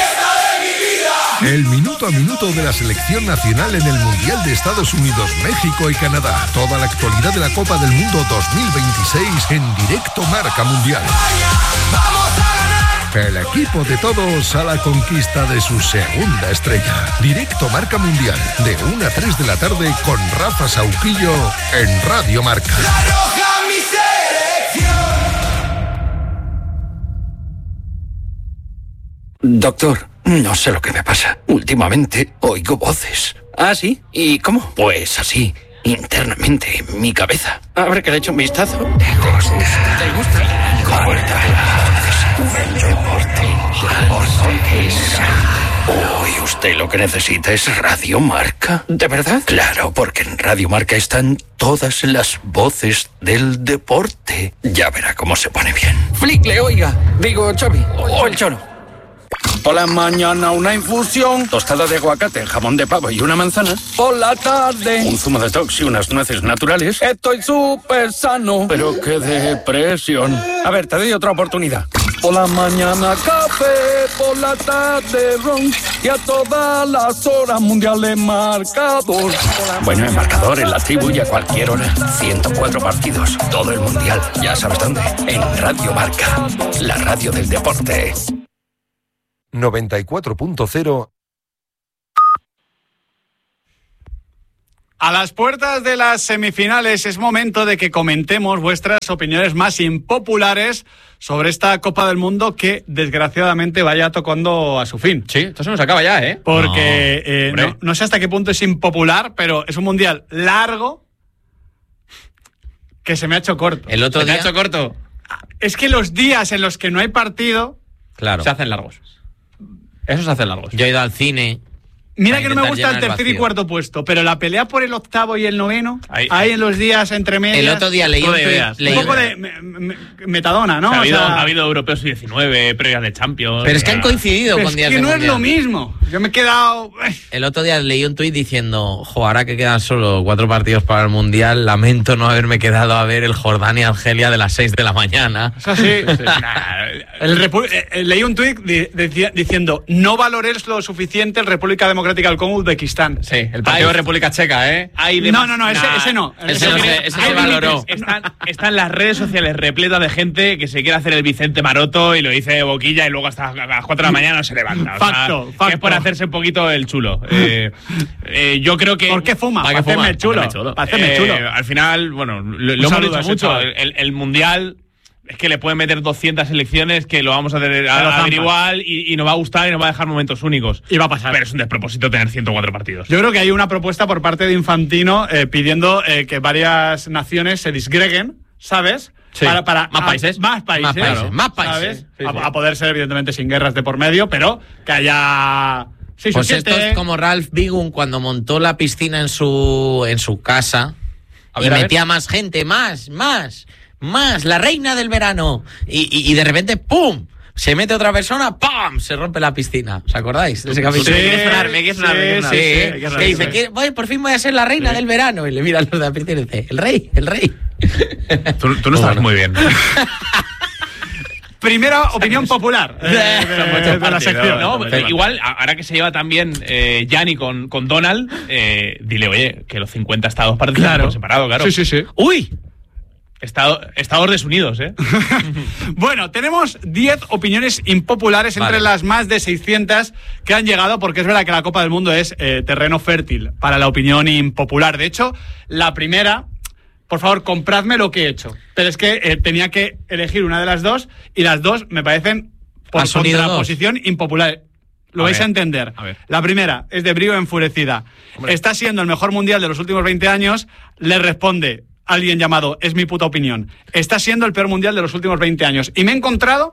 El minuto a minuto de la selección nacional en el Mundial de Estados Unidos, México y Canadá. Toda la actualidad de la Copa del Mundo 2026 en directo Marca Mundial. El equipo de todos a la conquista de su segunda estrella. Directo Marca Mundial, de 1 a 3 de la tarde con Rafa Sauquillo en Radio Marca. Doctor, no sé lo que me pasa. Últimamente oigo voces. ¿Ah, sí? ¿Y cómo? Pues así, internamente, en mi cabeza. A ver, que le eche un vistazo. ¿Te gusta? El deporte Hoy usted lo que necesita es Radio Marca. ¿De verdad? Claro, porque en Radio Marca están todas las voces del deporte. Ya verá cómo se pone bien. Flickle, oiga. Digo, Xavi. O el Choro. Por la mañana una infusión, tostada de aguacate, jamón de pavo y una manzana. Por la tarde un zumo de tox y unas nueces naturales. Estoy súper sano, pero qué depresión. A ver, te doy otra oportunidad. Por la mañana café, por la tarde ron, y a todas las horas mundiales marcador. Bueno, el marcador, en la tribu y a cualquier hora. 104 partidos, todo el mundial. Ya sabes dónde. En Radio Marca, la radio del deporte. 94.0. A las puertas de las semifinales es momento de que comentemos vuestras opiniones más impopulares sobre esta Copa del Mundo que desgraciadamente vaya tocando a su fin. Sí, esto se nos acaba ya, ¿eh? Porque no sé hasta qué punto es impopular, pero es un mundial largo que se me ha hecho corto. El otro día... ¿Se te ha hecho corto? Es que los días en los que no hay partido... Claro. Se hacen largos. Esos se hacen largos. Yo he ido al cine... Mira que no me gusta el tercer y cuarto puesto, pero la pelea por el octavo y el noveno, ahí en los días entre medias... El otro día leí un poco de metadona, ¿no? O sea, ha habido europeos 19, previas de Champions... Pero es que han coincidido con días de mundial. Es que no mundial. es lo mismo. Yo me he quedado... El otro día leí un tuit diciendo, ahora que quedan solo 4 partidos para el mundial, lamento no haberme quedado a ver el Jordania-Argelia de las 6 de la mañana. Eso sí. Leí un tuit diciendo, no valores lo suficiente el República Democrática del Congo Uzbekistán. Sí, el partido de República Checa, ¿eh? No, ese no. Ese se valoró. Están las redes sociales repletas de gente que se quiere hacer el Vicente Maroto y lo dice de boquilla y luego hasta las 4 de la mañana no se levanta. Facto. Que es por hacerse un poquito el chulo. Yo creo que... ¿Por qué fuma? Para hacerme el chulo. Al final, bueno, lo hemos dicho mucho. El Mundial... Es que le pueden meter 200 selecciones que lo vamos a tener a ver igual y nos va a gustar y nos va a dejar momentos únicos. Y va a pasar. Pero es un despropósito tener 104 partidos. Yo creo que hay una propuesta por parte de Infantino pidiendo que varias naciones se disgreguen, ¿sabes? Sí. Para más países. Más países. ¿Sabes? Sí. A poder ser, evidentemente, sin guerras de por medio, pero que haya... Pues esto es como Ralph Bigun cuando montó la piscina en su casa y metía más gente, más, la reina del verano. Y de repente, ¡pum! Se mete otra persona, ¡pam! Se rompe la piscina. ¿Os acordáis de ese capítulo? Me quieres sonar. Que dice, por fin voy a ser la reina del verano. Y le miran los de la piscina y dice, el rey. Tú no estás muy bien. Primera opinión popular de la sección. No, igual, ahora que se lleva también Gianni con Donald, dile, oye, que los 50 estados participan por separado, claro. Sí. ¡Uy! Estados desunidos, ¿eh? Bueno, tenemos 10 opiniones impopulares entre las más de 600 que han llegado, porque es verdad que la Copa del Mundo es terreno fértil para la opinión impopular. De hecho, la primera... Por favor, compradme lo que he hecho. Pero es que tenía que elegir una de las dos y las dos me parecen por contraposición impopular. Lo vais a entender. La primera es de Brío Enfurecida. Hombre. Está siendo el mejor mundial de los últimos 20 años. Le responde alguien llamado Es mi puta opinión. Está siendo el peor mundial de los últimos 20 años. Y me he encontrado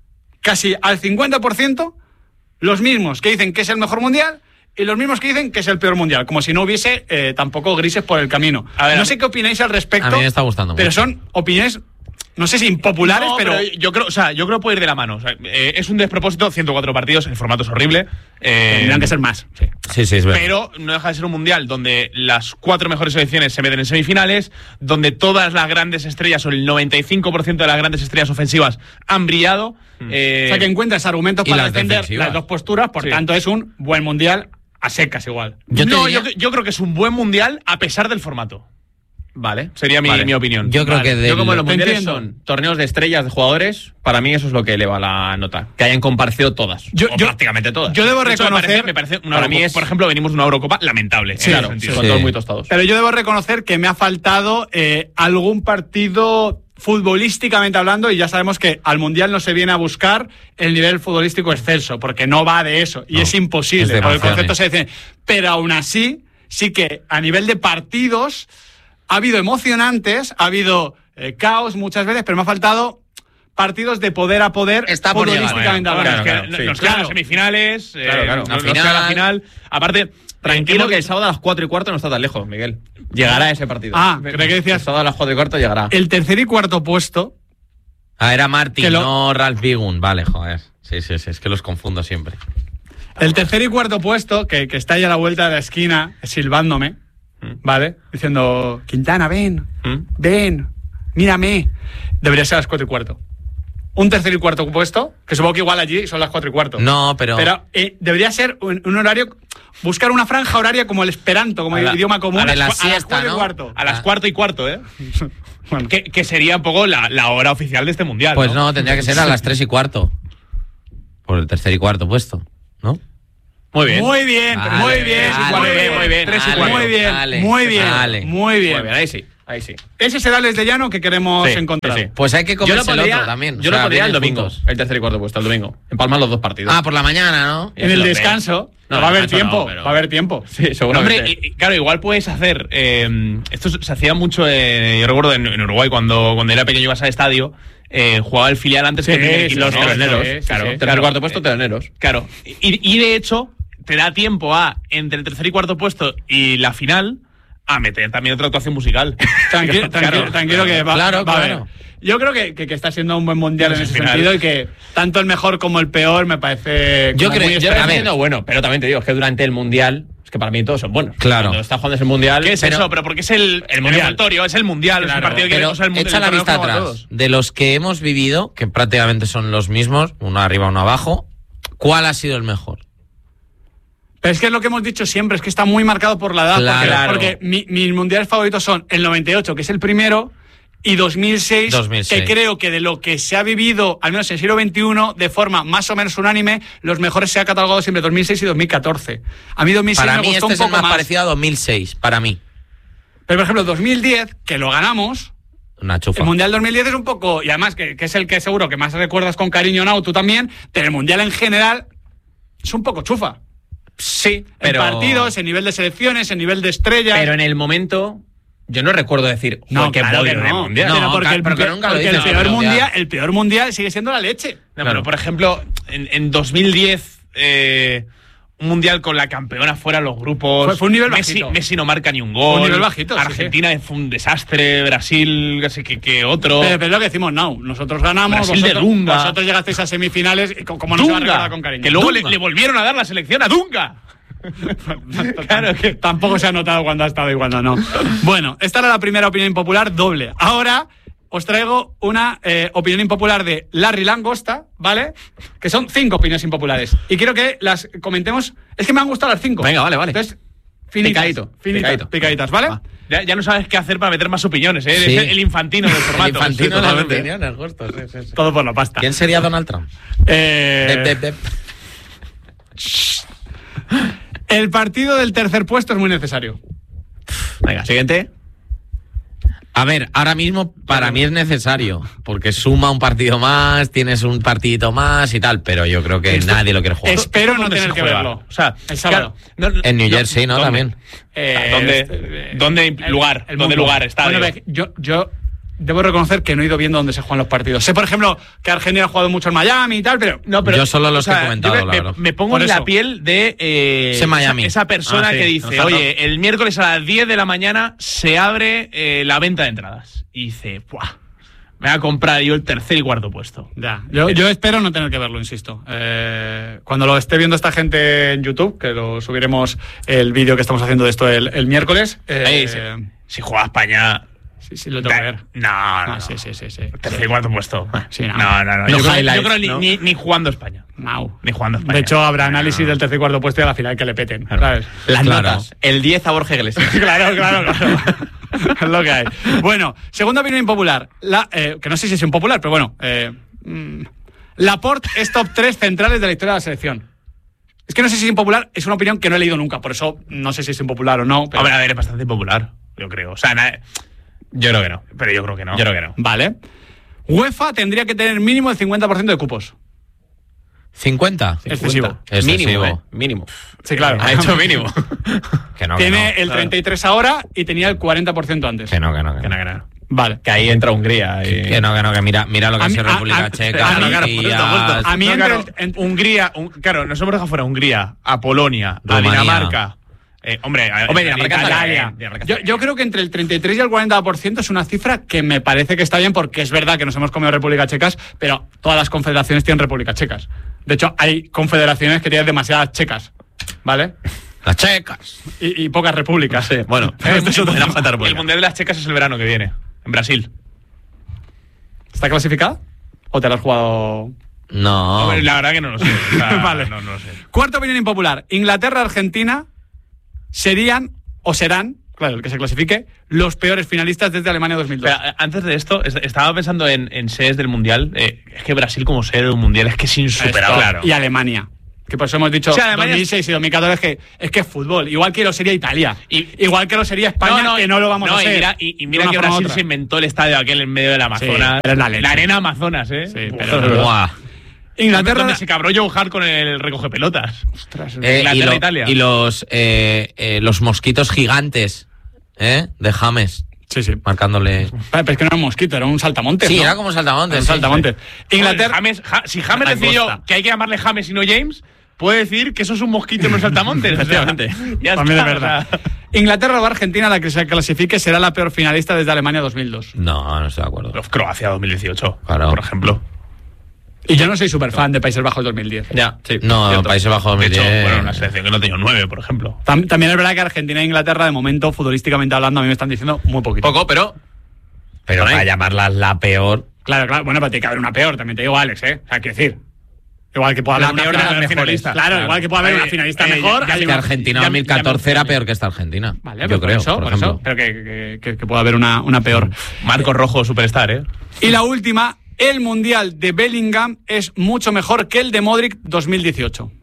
casi al 50% los mismos que dicen que es el mejor mundial y los mismos que dicen que es el peor mundial, como si no hubiese tampoco grises por el camino. No sé qué opináis al respecto. A mí me está gustando pero mucho. Son opiniones, no sé si impopulares, pero yo creo que puede ir de la mano. O sea, es un despropósito, 104 partidos, el formato es horrible. Tendrían que ser más. Sí, es verdad. Pero no deja de ser un mundial donde las 4 mejores selecciones se meten en semifinales, donde todas las grandes estrellas, o el 95% de las grandes estrellas ofensivas han brillado. O sea, que encuentras argumentos para defender las dos posturas, por tanto es un buen mundial. A secas igual. Yo creo que es un buen mundial a pesar del formato. Vale. Sería mi opinión. Yo creo que yo como los mundiales son torneos de estrellas de jugadores, para mí eso es lo que eleva la nota. Que hayan comparecido todas. Prácticamente todas. Yo debo reconocer... Me parece una Eurocopa, por ejemplo, venimos de una Eurocopa lamentable. Claro, son todos muy tostados. Pero yo debo reconocer que me ha faltado algún partido... futbolísticamente hablando, y ya sabemos que al Mundial no se viene a buscar el nivel futbolístico excelso, porque no va de eso, y es imposible, por el concepto se dice. Pero aún así, sí que a nivel de partidos ha habido emocionantes, ha habido caos muchas veces, pero me ha faltado partidos de poder a poder futbolísticamente hablando. Nos quedan las semifinales, nos queda la final. Aparte... Tranquilo que el sábado a las 4:15 no está tan lejos, Miguel. Llegará ese partido. Creo que decías... El sábado a las 4:15 llegará. El tercer y cuarto puesto... era Martin, no Ralph Bigun. Vale, joder. Sí, es que los confundo siempre. El tercer y cuarto puesto, que está ahí a la vuelta de la esquina, silbándome, ¿vale? Diciendo, Quintana, ven, mírame. Debería ser a las 4:15. un tercer y cuarto puesto, que supongo que igual allí son las 4 y cuarto. No, pero debería ser un horario, buscar una franja horaria como el esperanto, como el idioma común, a las 4 y cuarto. A las 4 y cuarto, Bueno. Que sería un poco la hora oficial de este mundial. Pues no, tendría que ser a las 3 y cuarto. Por el tercer y cuarto puesto, ¿no? Muy bien. Muy bien, muy bien. Muy bien. Ahí sí. Ese será el desdellano que queremos encontrar. Sí. Pues hay que comerse el otro también. Yo lo pondría el domingo, el tercer y cuarto puesto, el domingo. Empalman los 2 partidos. Por la mañana, ¿no? En el descanso. No, va a haber tiempo. Va a haber tiempo. Sí, seguramente. Hombre, claro, igual puedes hacer. Esto se hacía mucho. Yo recuerdo en Uruguay, cuando era pequeño, ibas al estadio. Jugaba el filial antes que los teloneros. Claro, tercer y cuarto puesto, teloneros. Claro. Y de hecho, te da tiempo entre el tercer y cuarto puesto y la final a meter también otra actuación musical. Tranquilo que va a haber. Yo creo que está siendo un buen mundial en ese sentido y que tanto el mejor como el peor me parece. Yo creo que bueno, pero también te digo, es que durante el mundial, es que para mí todos son buenos. Claro. Cuando está jugando es el mundial. ¿Qué es eso? Pero porque es el mundial. Es el mundial, es el partido que queremos el mundial. Echa la vista atrás. De los que hemos vivido, que prácticamente son los mismos, uno arriba, uno abajo, ¿cuál ha sido el mejor? Pero es que es lo que hemos dicho siempre, es que está muy marcado por la edad. Porque mis mundiales favoritos son el 98, que es el primero, y 2006, que creo que de lo que se ha vivido, al menos en el siglo XXI, de forma más o menos unánime, los mejores se ha catalogado siempre 2006 y 2014. A mí 2006 para me mí gustó este un poco es el más parecido a 2006, para mí. Pero, por ejemplo, 2010, que lo ganamos, una chufa. El Mundial 2010 es un poco, y además que es el que seguro que más recuerdas con cariño, Nau, tú también, pero el Mundial en general es un poco chufa. Sí, pero... En partidos, en nivel de selecciones, en nivel de estrellas... Pero en el momento... Yo no recuerdo decir, no, claro que no. Mundial. No, porque el peor mundial sigue siendo la leche. No, pero por ejemplo, en 2010, un mundial con la campeona fuera de los grupos. Fue un nivel bajito. Messi no marca ni un gol. Un nivel bajito. Argentina fue un desastre. Brasil, casi que otro. Pero es lo que decimos, no. Nosotros ganamos. Brasil de Dunga. Vosotros llegasteis a semifinales. ¿Cómo no se va a recordar con cariño? Que luego le volvieron a dar la selección a Dunga. Claro que tampoco se ha notado cuando ha estado y cuando no. Bueno, esta era la primera opinión impopular doble. Ahora os traigo una opinión impopular de Larry Langosta, ¿vale? Que son 5 opiniones impopulares. Y quiero que las comentemos. Es que me han gustado las 5. Venga, vale. Entonces, picaditas, ¿vale? Ya no sabes qué hacer para meter más opiniones, ¿eh? Sí. El infantino del formato. El infantino de las opiniones, justo. Sí. Todo por la pasta. ¿Quién sería Donald Trump? El partido del tercer puesto es muy necesario. Venga, siguiente. A ver, ahora mismo para mí es necesario, porque suma un partido más, tienes un partidito más y tal, pero yo creo que nadie lo quiere jugar. Espero no tener que verlo. O sea, el sábado. En New Jersey, ¿no? También. ¿Dónde lugar? ¿Dónde lugar? Estadio. Bueno, yo debo reconocer que no he ido viendo dónde se juegan los partidos. Sé, por ejemplo, que Argentina ha jugado mucho en Miami y tal, pero... yo solo los que he comentado, me pongo en la piel de esa persona que dice, oye, el miércoles a las 10 de la mañana se abre la venta de entradas. Y dice, ¡buah! Me voy a comprar yo el tercer y cuarto puesto. Ya. Yo espero no tener que verlo, insisto. Cuando lo esté viendo esta gente en YouTube, que lo subiremos el vídeo que estamos haciendo de esto el miércoles... si juega España... Sí, lo tengo que ver. No. Sí. Tercer y cuarto puesto. Sí, no. Yo creo ni jugando España. No. Ni jugando España. De hecho, habrá análisis del tercer y cuarto puesto y a la final que le peten. ¿Sabes? Las notas. El 10 a Borja Iglesias. Claro. Es lo que hay. Bueno, segunda opinión impopular. Que no sé si es impopular, pero bueno. Laporte es top 3 centrales de la historia de la selección. Es que no sé si es impopular, es una opinión que no he leído nunca, por eso no sé si es impopular o no. Pero... A ver, es bastante impopular, yo creo. O sea, yo creo que no, pero yo creo que no. Vale. UEFA tendría que tener mínimo el 50% de cupos. ¿50? Excesivo. Mínimo. Sí, claro. Ha hecho mínimo. Tiene el 33 ahora y tenía el 40% antes. Que no. Vale. Que ahí entra Hungría. Que mira lo que es República Checa. A mí Hungría, claro, nos hemos dejado fuera Hungría, a Polonia, a Dinamarca. Italia. Yo creo que entre el 33 y el 40% es una cifra que me parece que está bien, porque es verdad que nos hemos comido República Checas, pero todas las confederaciones tienen República Checas. De hecho, hay confederaciones que tienen demasiadas checas, ¿vale? Las checas. Y pocas repúblicas. Sí, bueno. El Mundial de las Checas es el verano que viene, en Brasil. ¿Está clasificada? ¿O te lo has jugado? No. Hombre, la verdad que no lo sé. O sea, vale. No lo sé. Cuarta opinión impopular. Inglaterra-Argentina serían o serán, claro, el que se clasifique, los peores finalistas desde Alemania 2002. Pero, antes de esto, estaba pensando en sedes del Mundial. Es que Brasil como sede del Mundial es que es insuperable. Claro. Y Alemania. Que por eso hemos dicho, o sea, 2006 y 2014 es que es fútbol. Igual que lo sería Italia. Igual que lo sería España, que no lo vamos a hacer. Y mira que Brasil se inventó el estadio aquel en medio del Amazonas. Sí, la arena Amazonas, ¿eh? Sí, pero... Inglaterra, donde se cabró Joe Hart con el recoge pelotas. Ostras, Inglaterra, Italia. Y los mosquitos gigantes, de James. Sí. Marcándole. Pero es que no era un mosquito, era un saltamontes. Sí, ¿no? era como un saltamontes. Un saltamontes. Sí. Inglaterra. Si James decidió que hay que llamarle James y no James, puede decir que eso es un mosquito y no un saltamontes. Efectivamente. Ya también está, es verdad. O sea. Inglaterra o Argentina, la que se clasifique, será la peor finalista desde Alemania 2002. No estoy de acuerdo. Croacia 2018, claro. Por ejemplo. Y yo no soy súper fan de Países Bajos 2010. Ya, sí. No, cierto. Países Bajos 2010. De hecho, bueno, una selección que no tenía 9, por ejemplo. También es verdad que Argentina e Inglaterra, de momento, futbolísticamente hablando, a mí me están diciendo muy poquito. Poco, pero para llamarlas la peor. Claro. Bueno, pero tiene que haber una peor, también te digo, Alex, ¿eh? O sea, quiero decir. Igual que pueda haber la peor de las finalistas. Claro, igual que pueda haber una finalista mejor. Es que Argentina 2014 era peor que esta Argentina. Vale, yo creo, por ejemplo. eso, pero que pueda haber una peor. Marcos Rojo, superstar, ¿eh? Y la última, el Mundial de Bellingham es mucho mejor que el de Modric 2018.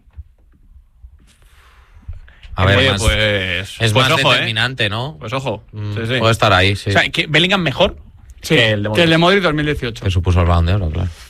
A ver, pues es pues más ojo, determinante, ¿no? Pues ojo. Sí. Puede estar ahí, sí. O sea, ¿que Bellingham mejor? Sí, que el de Modric 2018. Que supuso el Balón de Oro, claro.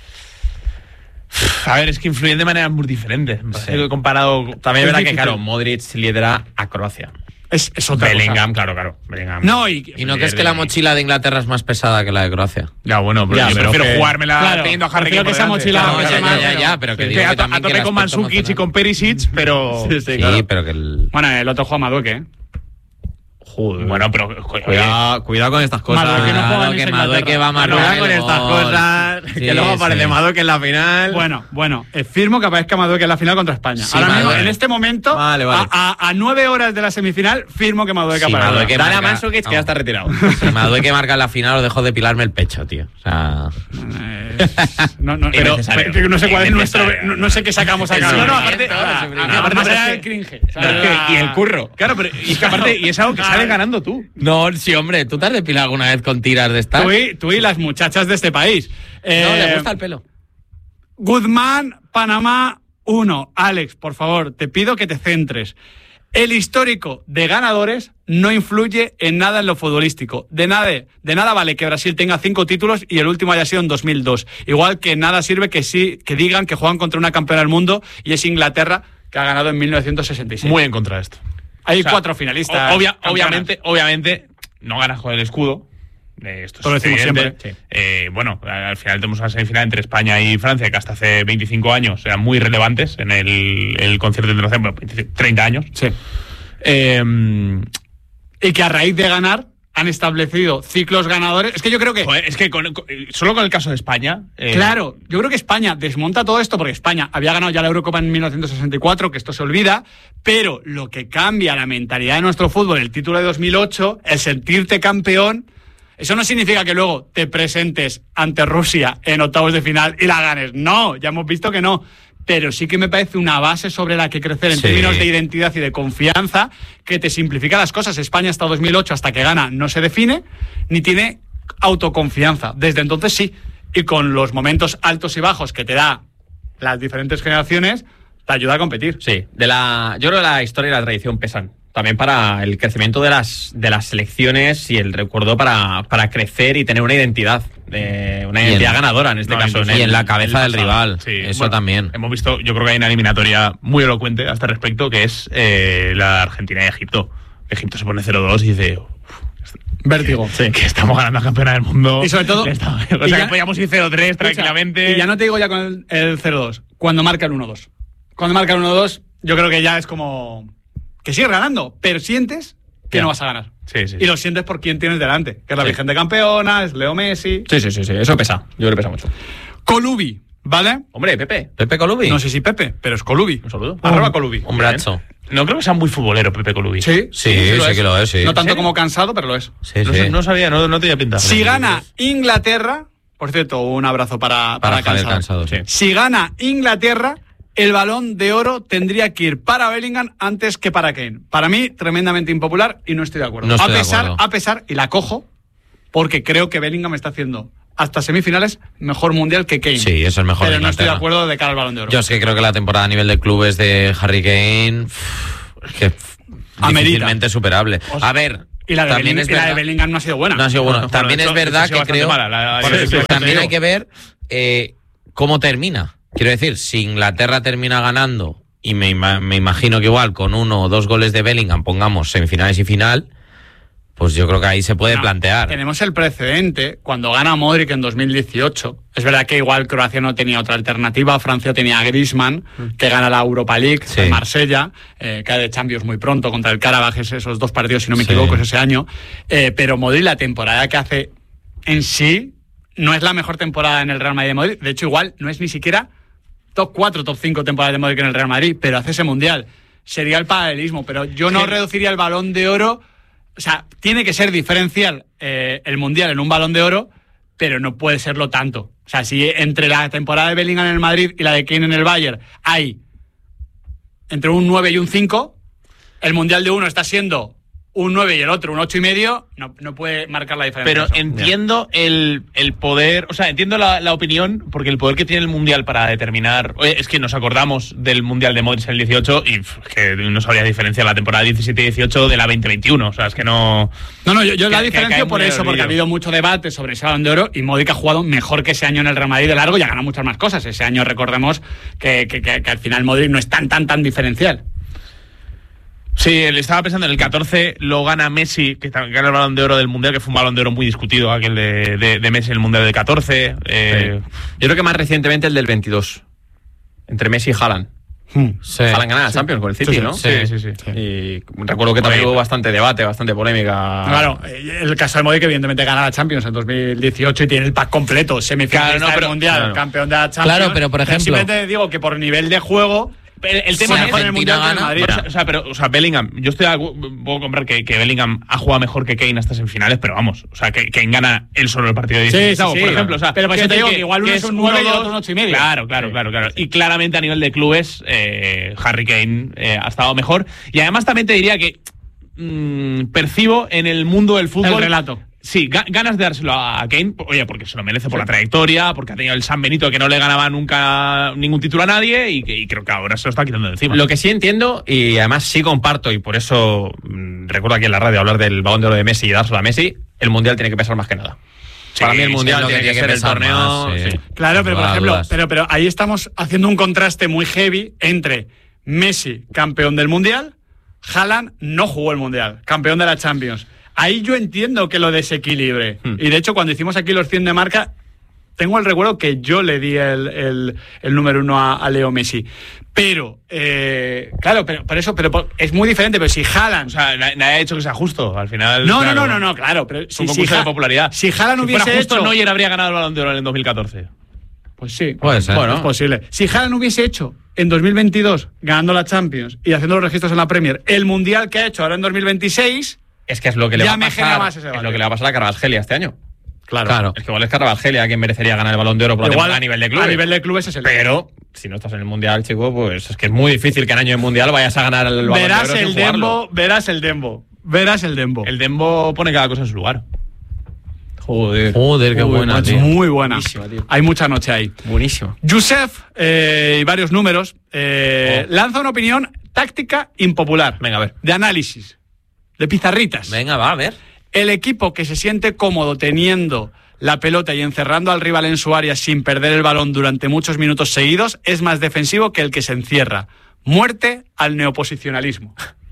A ver, es que influyen de maneras muy diferentes. Sí. Comparado. También es verdad que, claro, Modric lidera a Croacia. Es otra Bellingham, cosa. claro. Bellingham. No, y no que es que la mochila de Inglaterra es más pesada que la de Croacia. Ya, bueno, pero yo prefiero jugármela teniendo a Harry Kane. Que esa mochila pero que digo que también a tope con Mandzukic y con Perisic, pero sí, pero que bueno, el otro juega Madueke, ¿eh? Joder. Bueno, pero cuidado con estas cosas. Madueke va a marcar. Cuidado con estas cosas. Que luego aparece Madueke en la final. Bueno, firmo que aparezca Madueke en la final contra España. Sí, ahora mismo, en este momento, vale. a 9 horas de la semifinal, firmo que Madueke aparece. Dale a Mandzukic, que ya está retirado. Si Madueke marca en la final, os dejo depilarme el pecho, tío. O sea. Pero no sé cuál es nuestro. No sé qué sacamos acá. No, aparte el cringe. Y el curro. Claro, pero y es que aparte, y es algo que sale ganando tú. No, sí, hombre, ¿tú te has depilado alguna vez con tiras de estas? Tú y las muchachas de este país. No, le gusta el pelo. Guzmán, Panamá 1. Alex, por favor, te pido que te centres. El histórico de ganadores no influye en nada en lo futbolístico. De nada vale que Brasil tenga 5 títulos y el último haya sido en 2002. Igual que nada sirve que digan que juegan contra una campeona del mundo y es Inglaterra, que ha ganado en 1966. Muy en contra de esto. Hay 4 finalistas. Obviamente, no ganas con el escudo. Esto lo decimos siempre. Sí. Bueno, al final tenemos una semifinal entre España y Francia, que hasta hace 25 años eran muy relevantes en el concierto internacional. Bueno, 30 años. Sí. Y que a raíz de ganar han establecido ciclos ganadores. Es que yo creo que... Joder, es que solo con el caso de España... Claro, yo creo que España desmonta todo esto porque España había ganado ya la Eurocopa en 1964, que esto se olvida, pero lo que cambia la mentalidad de nuestro fútbol, el título de 2008, el sentirte campeón, eso no significa que luego te presentes ante Rusia en octavos de final y la ganes. No, ya hemos visto que no. Pero sí que me parece una base sobre la que crecer en términos de identidad y de confianza, que te simplifica las cosas. España hasta 2008, hasta que gana, no se define, ni tiene autoconfianza. Desde entonces sí. Y con los momentos altos y bajos que te da las diferentes generaciones, te ayuda a competir. Sí. Yo creo que la historia y la tradición pesan. También para el crecimiento de las selecciones y el recuerdo para crecer y tener una identidad. Una identidad ganadora en este caso. Y en la cabeza del rival. Sí, eso también. Hemos visto, yo creo que hay una eliminatoria muy elocuente a este respecto, que es la Argentina y Egipto. Egipto se pone 0-2 y dice... Vértigo. Sí, que estamos ganando a campeona del mundo. Y sobre todo... que podíamos ir 0-3 tranquilamente. Y ya no te digo ya con el 0-2. Cuando marca el 1-2. Cuando marca el 1-2, yo creo que ya es como... Que sigues ganando, pero sientes que no vas a ganar. Sí. Y lo sientes por quién tienes delante. Que es la Virgen de Campeona, es Leo Messi... Sí. Eso pesa. Yo creo que pesa mucho. Colubi, ¿vale? Hombre, Pepe. ¿Pepe Colubi? No sé si Pepe, pero es Colubi. Un saludo. @ Colubi. Un brazo. No creo que sea muy futbolero Pepe Colubi. Sí que lo es, sí. No tanto como cansado, pero lo es. Sí. No sabía, no tenía pinta. Si gana Inglaterra, Por cierto, un abrazo para Cansado. Sí. Si gana Inglaterra, el Balón de Oro tendría que ir para Bellingham antes que para Kane. Para mí, tremendamente impopular y no estoy de acuerdo. A pesar, y la cojo, porque creo que Bellingham está haciendo hasta semifinales mejor mundial que Kane. Sí, es el mejor. Pero no estoy de acuerdo de cara al Balón de Oro. Yo es que creo que la temporada a nivel de clubes de Harry Kane es que difícilmente superable. A ver, y la de Bellingham no ha sido buena. No ha sido buena. También es verdad que creo... También hay que ver cómo termina. Quiero decir, si Inglaterra termina ganando, y me imagino que igual con 1 o 2 goles de Bellingham, pongamos semifinales y final, pues yo creo que ahí se puede plantear. Tenemos el precedente cuando gana Modric en 2018. Es verdad que igual Croacia no tenía otra alternativa. Francia tenía a Griezmann, que gana la Europa League, en Marsella, cae de Champions muy pronto contra el Karabaj, esos 2 partidos, si no me equivoco, es ese año. Pero Modric, la temporada que hace en sí, no es la mejor temporada en el Real Madrid de Modric. De hecho, igual no es ni siquiera top 4, top 5 temporadas de Modric en el Real Madrid, pero hace ese Mundial. Sería el paralelismo, pero yo no reduciría el Balón de Oro. O sea, tiene que ser diferencial el Mundial en un Balón de Oro, pero no puede serlo tanto. O sea, si entre la temporada de Bellingham en el Madrid y la de Kane en el Bayern hay entre un 9 y un 5, el Mundial de uno está siendo un 9 y el otro un 8,5, no puede marcar la diferencia. Pero entiendo el poder, o sea, entiendo la opinión, porque el poder que tiene el Mundial para determinar... Oye, es que nos acordamos del Mundial de Modric en el 18 y que no sabría diferenciar la temporada 17-18 de la 2021, o sea, es que no... No, yo la diferencio por eso, porque ha habido mucho debate sobre ese Balón de Oro y Modric ha jugado mejor que ese año en el Real Madrid de largo y ha ganado muchas más cosas. Ese año recordemos que al final Modric no es tan diferencial. Sí, le estaba pensando en el 14, lo gana Messi, que gana el Balón de Oro del Mundial, que fue un Balón de Oro muy discutido, aquel de Messi en el Mundial del 14. Yo creo que más recientemente el del 22, entre Messi y Haaland. Haaland gana la Champions con el City, ¿no? Sí. Y recuerdo que también hubo bastante debate, bastante polémica. Claro, el caso de Modric, que evidentemente gana la Champions en 2018 y tiene el pack completo, semifinalista del Mundial, campeón de la Champions. Claro, pero por ejemplo... Simplemente digo que por nivel de juego... El tema es el Mundial del Madrid. O sea, Bellingham, yo puedo comprar que Bellingham ha jugado mejor que Kane hasta semifinales, pero vamos, o sea, que Kane gana él solo el partido de 16, por ejemplo. O sea, pero por eso te digo que igual uno es un 9 y el otro un 8,5. Claro. Y claramente a nivel de clubes, Harry Kane ha estado mejor. Y además también te diría que percibo en el mundo del fútbol... El relato. Sí, ganas de dárselo a Kane, oye, porque se lo merece por la trayectoria, porque ha tenido el San Benito que no le ganaba nunca ningún título a nadie y creo que ahora se lo está quitando de encima. Lo que sí entiendo, y además sí comparto, y por eso recuerdo aquí en la radio hablar del Balón de Oro de Messi y dárselo a Messi, el Mundial tiene que pesar más que nada. Para mí el Mundial tiene que ser el torneo... Más, sí. Claro, pero por ejemplo, pero ahí estamos haciendo un contraste muy heavy entre Messi, campeón del Mundial, Haaland no jugó el Mundial, campeón de la Champions. Ahí yo entiendo que lo desequilibre. Y de hecho, cuando hicimos aquí los 100 de marca, tengo el recuerdo que yo le di el número 1 a Leo Messi. Pero, claro, pero es muy diferente. Pero si Haaland... O sea, nadie ha hecho que sea justo. Al final... No, claro. Pero es un concurso de popularidad. Si Haaland hubiese justo, Neuer habría ganado el Balón de Oro en 2014. Pues sí. Puede ser. Bueno, es posible. Si Haaland hubiese hecho en 2022, ganando la Champions y haciendo los registros en la Premier, el Mundial que ha hecho ahora en 2026... Es que es lo que le va a pasar. Es lo que le va a pasar a Carvajal este año. Claro. Es que igual es Carvajal a quien merecería ganar el Balón de Oro por igual, a nivel de clubes. A nivel de clubes es el... Pero si no estás en el Mundial, chico, pues es que es muy difícil que en año de Mundial vayas a ganar el Balón de Oro sin jugarlo. Verás el Dembo. El Dembo pone cada cosa en su lugar. Joder, qué buena, tío. Muy buena. Tío. Hay mucha noche ahí. Buenísimo. Yusef, y varios números, lanza una opinión táctica impopular. Venga, a ver. De análisis. De pizarritas. Venga, va, a ver. El equipo que se siente cómodo teniendo la pelota y encerrando al rival en su área sin perder el balón durante muchos minutos seguidos es más defensivo que el que se encierra. Muerte al neoposicionalismo.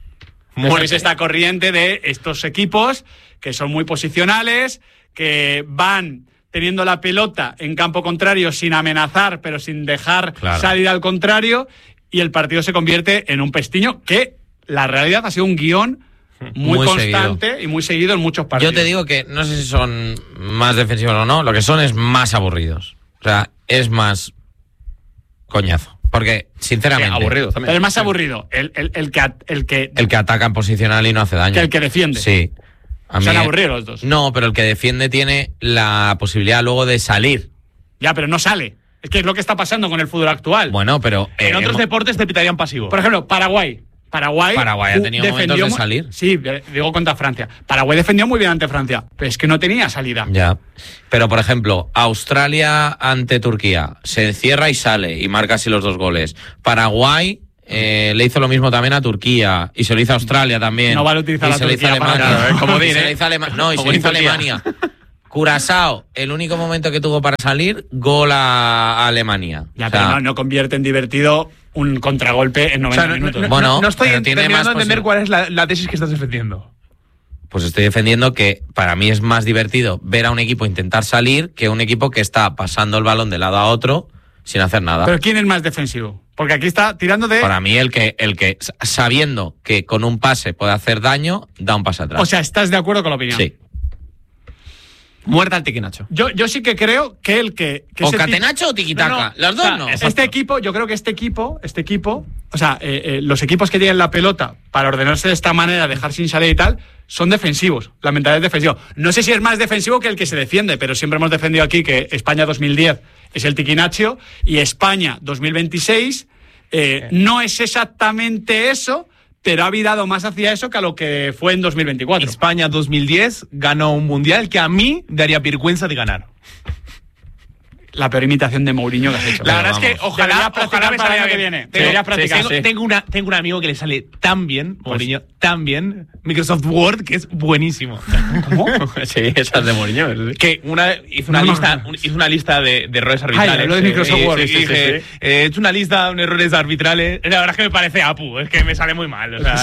Es esta corriente de estos equipos que son muy posicionales, que van teniendo la pelota en campo contrario sin amenazar, pero sin dejar salir al contrario, y el partido se convierte en un pestiño que la realidad ha sido un guión muy constante seguido. Y muy seguido en muchos partidos. Yo te digo que no sé si son más defensivos o no, lo que son es más aburridos. O sea, es más coñazo. Porque, sinceramente... aburrido también. Pero es más aburrido el que ataca en posicional y no hace daño. Que el que defiende. Sí. Se han aburrido los dos. No, pero el que defiende tiene la posibilidad luego de salir. Ya, pero no sale. Es que es lo que está pasando con el fútbol actual. Bueno, pero... en otros deportes te pitarían pasivo. Por ejemplo, Paraguay ha tenido momentos de salir. Sí, digo contra Francia. Paraguay defendió muy bien ante Francia, pero es que no tenía salida. Ya. Pero, por ejemplo, Australia ante Turquía. Se encierra y sale y marca así los 2 goles. Paraguay... le hizo lo mismo también a Turquía y se lo hizo a Australia también. No vale utilizar la Turquía y se le hizo Alemania. Curazao, el único momento que tuvo para salir, gol a Alemania. Ya, pero no convierte en divertido un contragolpe en 90 minutos. No estoy terminando de entender cuál es la tesis que estás defendiendo. Pues estoy defendiendo que para mí es más divertido ver a un equipo intentar salir que un equipo que está pasando el balón de lado a otro sin hacer nada. ¿Pero quién es más defensivo? Porque aquí está tirando de... Para mí el que sabiendo que con un pase puede hacer daño, da un pase atrás. O sea, ¿estás de acuerdo con la opinión? Sí. Muerta al tiquinacho. Yo sí que creo que el que o catenacho o tiquitaca. Los dos no. Este equipo, yo creo que este equipo, o sea, los equipos que tienen la pelota para ordenarse de esta manera, dejar sin salir y tal, son defensivos. La mentalidad es defensiva. No sé si es más defensivo que el que se defiende, pero siempre hemos defendido aquí que España 2010 es el tiquinacho y España 2026 no es exactamente eso, pero ha virado más hacia eso que a lo que fue en 2024. España 2010 ganó un mundial que a mí daría vergüenza de ganar. La peor imitación de Mourinho que has hecho. La verdad es que ojalá me salga bien. Deberías practicar. Tengo un amigo que le sale tan bien, Mourinho, tan bien, Microsoft Word, que es buenísimo. ¿Cómo? Sí, esa es de Mourinho. Que hizo una lista de errores arbitrales. Lo de Microsoft Word. He hecho una lista de errores arbitrales. La verdad es que me parece Apu, es que me sale muy mal. O sea,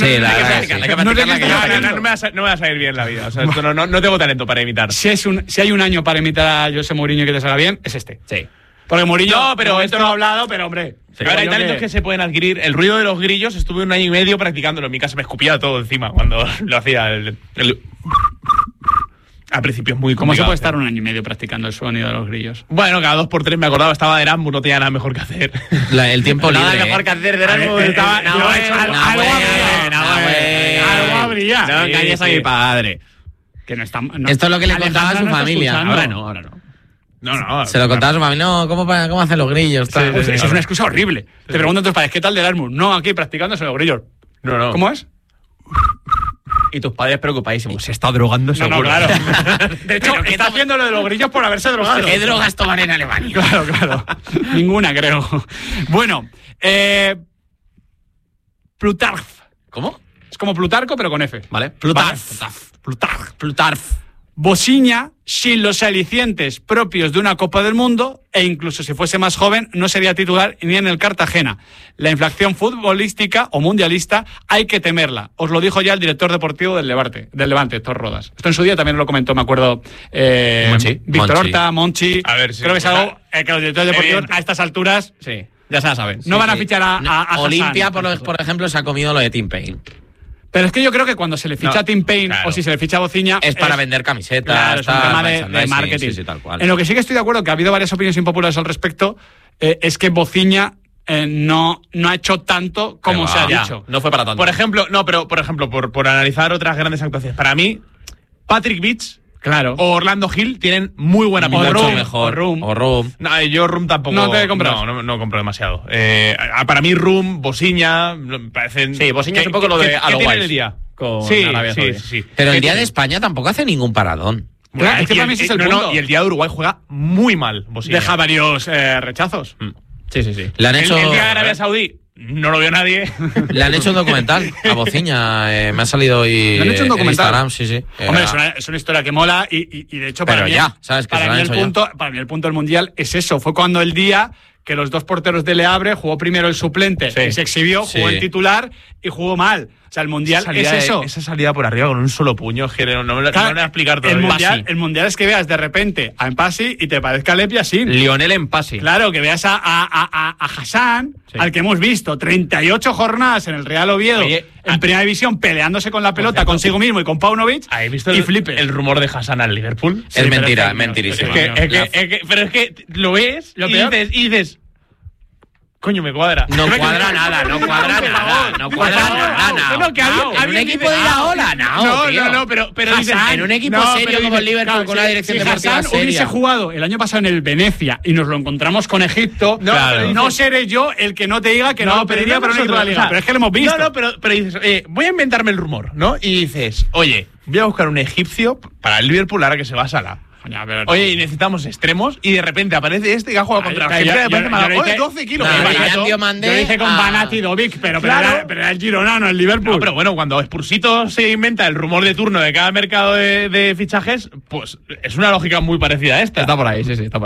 no me va a salir bien la vida. O sea, no tengo talento para imitar. Si hay un año para imitar a José Mourinho que te salga bien, es este. Sí. Porque Mourinho, no, pero esto no ha hablado, pero hombre. Sí. Ahora hay talentos que se pueden adquirir. El ruido de los grillos, estuve 1 año y medio practicándolo. En mi casa me escupía todo encima cuando lo hacía. Al principio es muy complicado. ¿Cómo se puede estar 1 año y medio practicando el sonido de los grillos? Bueno, cada 2 por 3 me acordaba, estaba de Erasmus, no tenía nada mejor que hacer. El tiempo libre. Nada mejor que hacer de Erasmus. Algo habría. No engañes a mi padre. Que no está, esto es lo que le contaba a su familia. Ahora no. No. Se lo contaba a su familia. No, ¿cómo hacen los grillos? Sí, eso es una excusa horrible. Te preguntan a tus padres, ¿qué tal de Erasmus? No, aquí practicándose los grillos. No. ¿Cómo es? Y tus padres preocupadísimos. Se está drogando seguro. No, claro. De hecho, está haciendo lo de los grillos por haberse drogado. ¿Qué drogas toman en Alemania? Claro. Ninguna, creo. Bueno, Plutarch. ¿Cómo? Es como Plutarco, pero con F. Vale. Plutarch. Bosiña, sin los alicientes propios de una Copa del Mundo, e incluso si fuese más joven, no sería titular ni en el Cartagena. La inflación futbolística o mundialista hay que temerla. Os lo dijo ya el director deportivo del Levante, Héctor Rodas. Esto en su día también lo comentó, me acuerdo, Víctor Horta, Monchi. A ver, sí, creo que es algo que los directores deportivos a estas alturas ya se la saben. No van a fichar a Olimpia, por ejemplo, se ha comido lo de Tim Payne. Pero es que yo creo que cuando se le ficha a Tim Payne o si se le ficha a Bociña... Es para vender camisetas. Claro, es un tema de marketing. Sí, tal cual. En lo que sí que estoy de acuerdo, que ha habido varias opiniones impopulares al respecto, es que Bociña no ha hecho tanto como se ha dicho. No fue para tanto. Por ejemplo, por analizar otras grandes actuaciones. Para mí, Patrick Beach... Claro. O Orlando Gil tienen muy buena pinta. Mucho mejor. O Room. No, yo Room tampoco. No te compras. No compro demasiado. Para mí Room, Bosiña, parecen. Sí, Bosiña es un poco lo de ¿qué tiene el día? Sí. Pero el día de España tampoco hace ningún paradón. Claro, es que para mí ese es el punto. Y el día de Uruguay juega muy mal, Bosiña. Deja varios rechazos. Sí. Le han hecho... El día de Arabia Saudí no lo vio nadie. Le han hecho un documental a Bociña. Me ha salido hoy ¿Le han hecho un documental? en Instagram, sí. Hombre, es una historia que mola y de hecho para mí el punto del Mundial es eso. Fue cuando el día que los 2 porteros de Le Havre jugó primero el suplente, y se exhibió, jugó el titular y jugó mal. O sea, el Mundial es eso. Esa salida por arriba con un solo puño, que no me lo voy a explicar todo. El mundial es que veas de repente a Empasi y te parezca Lep Yassin. Lionel Empasi. Claro, que veas a Hassan, al que hemos visto 38 jornadas en el Real Oviedo, en Primera División, peleándose con la pelota consigo mismo y con Paunovic. ¿Has visto y flipes. el rumor de Hassan al Liverpool? Es mentira, mentirísimo. Pero es que lo ves y dices... Coño, me cuadra. No cuadra nada. No cuadra nada. No, que en un equipo de Iraola, no, pero dices, en un equipo serio como el Liverpool, con una dirección deportiva Hassan seria. hubiese jugado el año pasado en el Venecia y nos lo encontramos con Egipto, no seré yo el que no te diga que no lo pediría para un equipo de la Liga. Pero es que lo hemos visto. No, pero dices, voy a inventarme el rumor, ¿no? Y dices, oye, voy a buscar un egipcio para el Liverpool ahora que se va a Salah. Oye, y necesitamos extremos y de repente aparece este que ha jugado contra Argentina. Oye, 12 kilos. Yo lo hice con Banat y Dovic, pero era el Girona, no el Liverpool. No, pero bueno, cuando Spursito se inventa el rumor de turno de cada mercado de fichajes, pues es una lógica muy parecida a esta. Está por ahí, sí, está por ahí.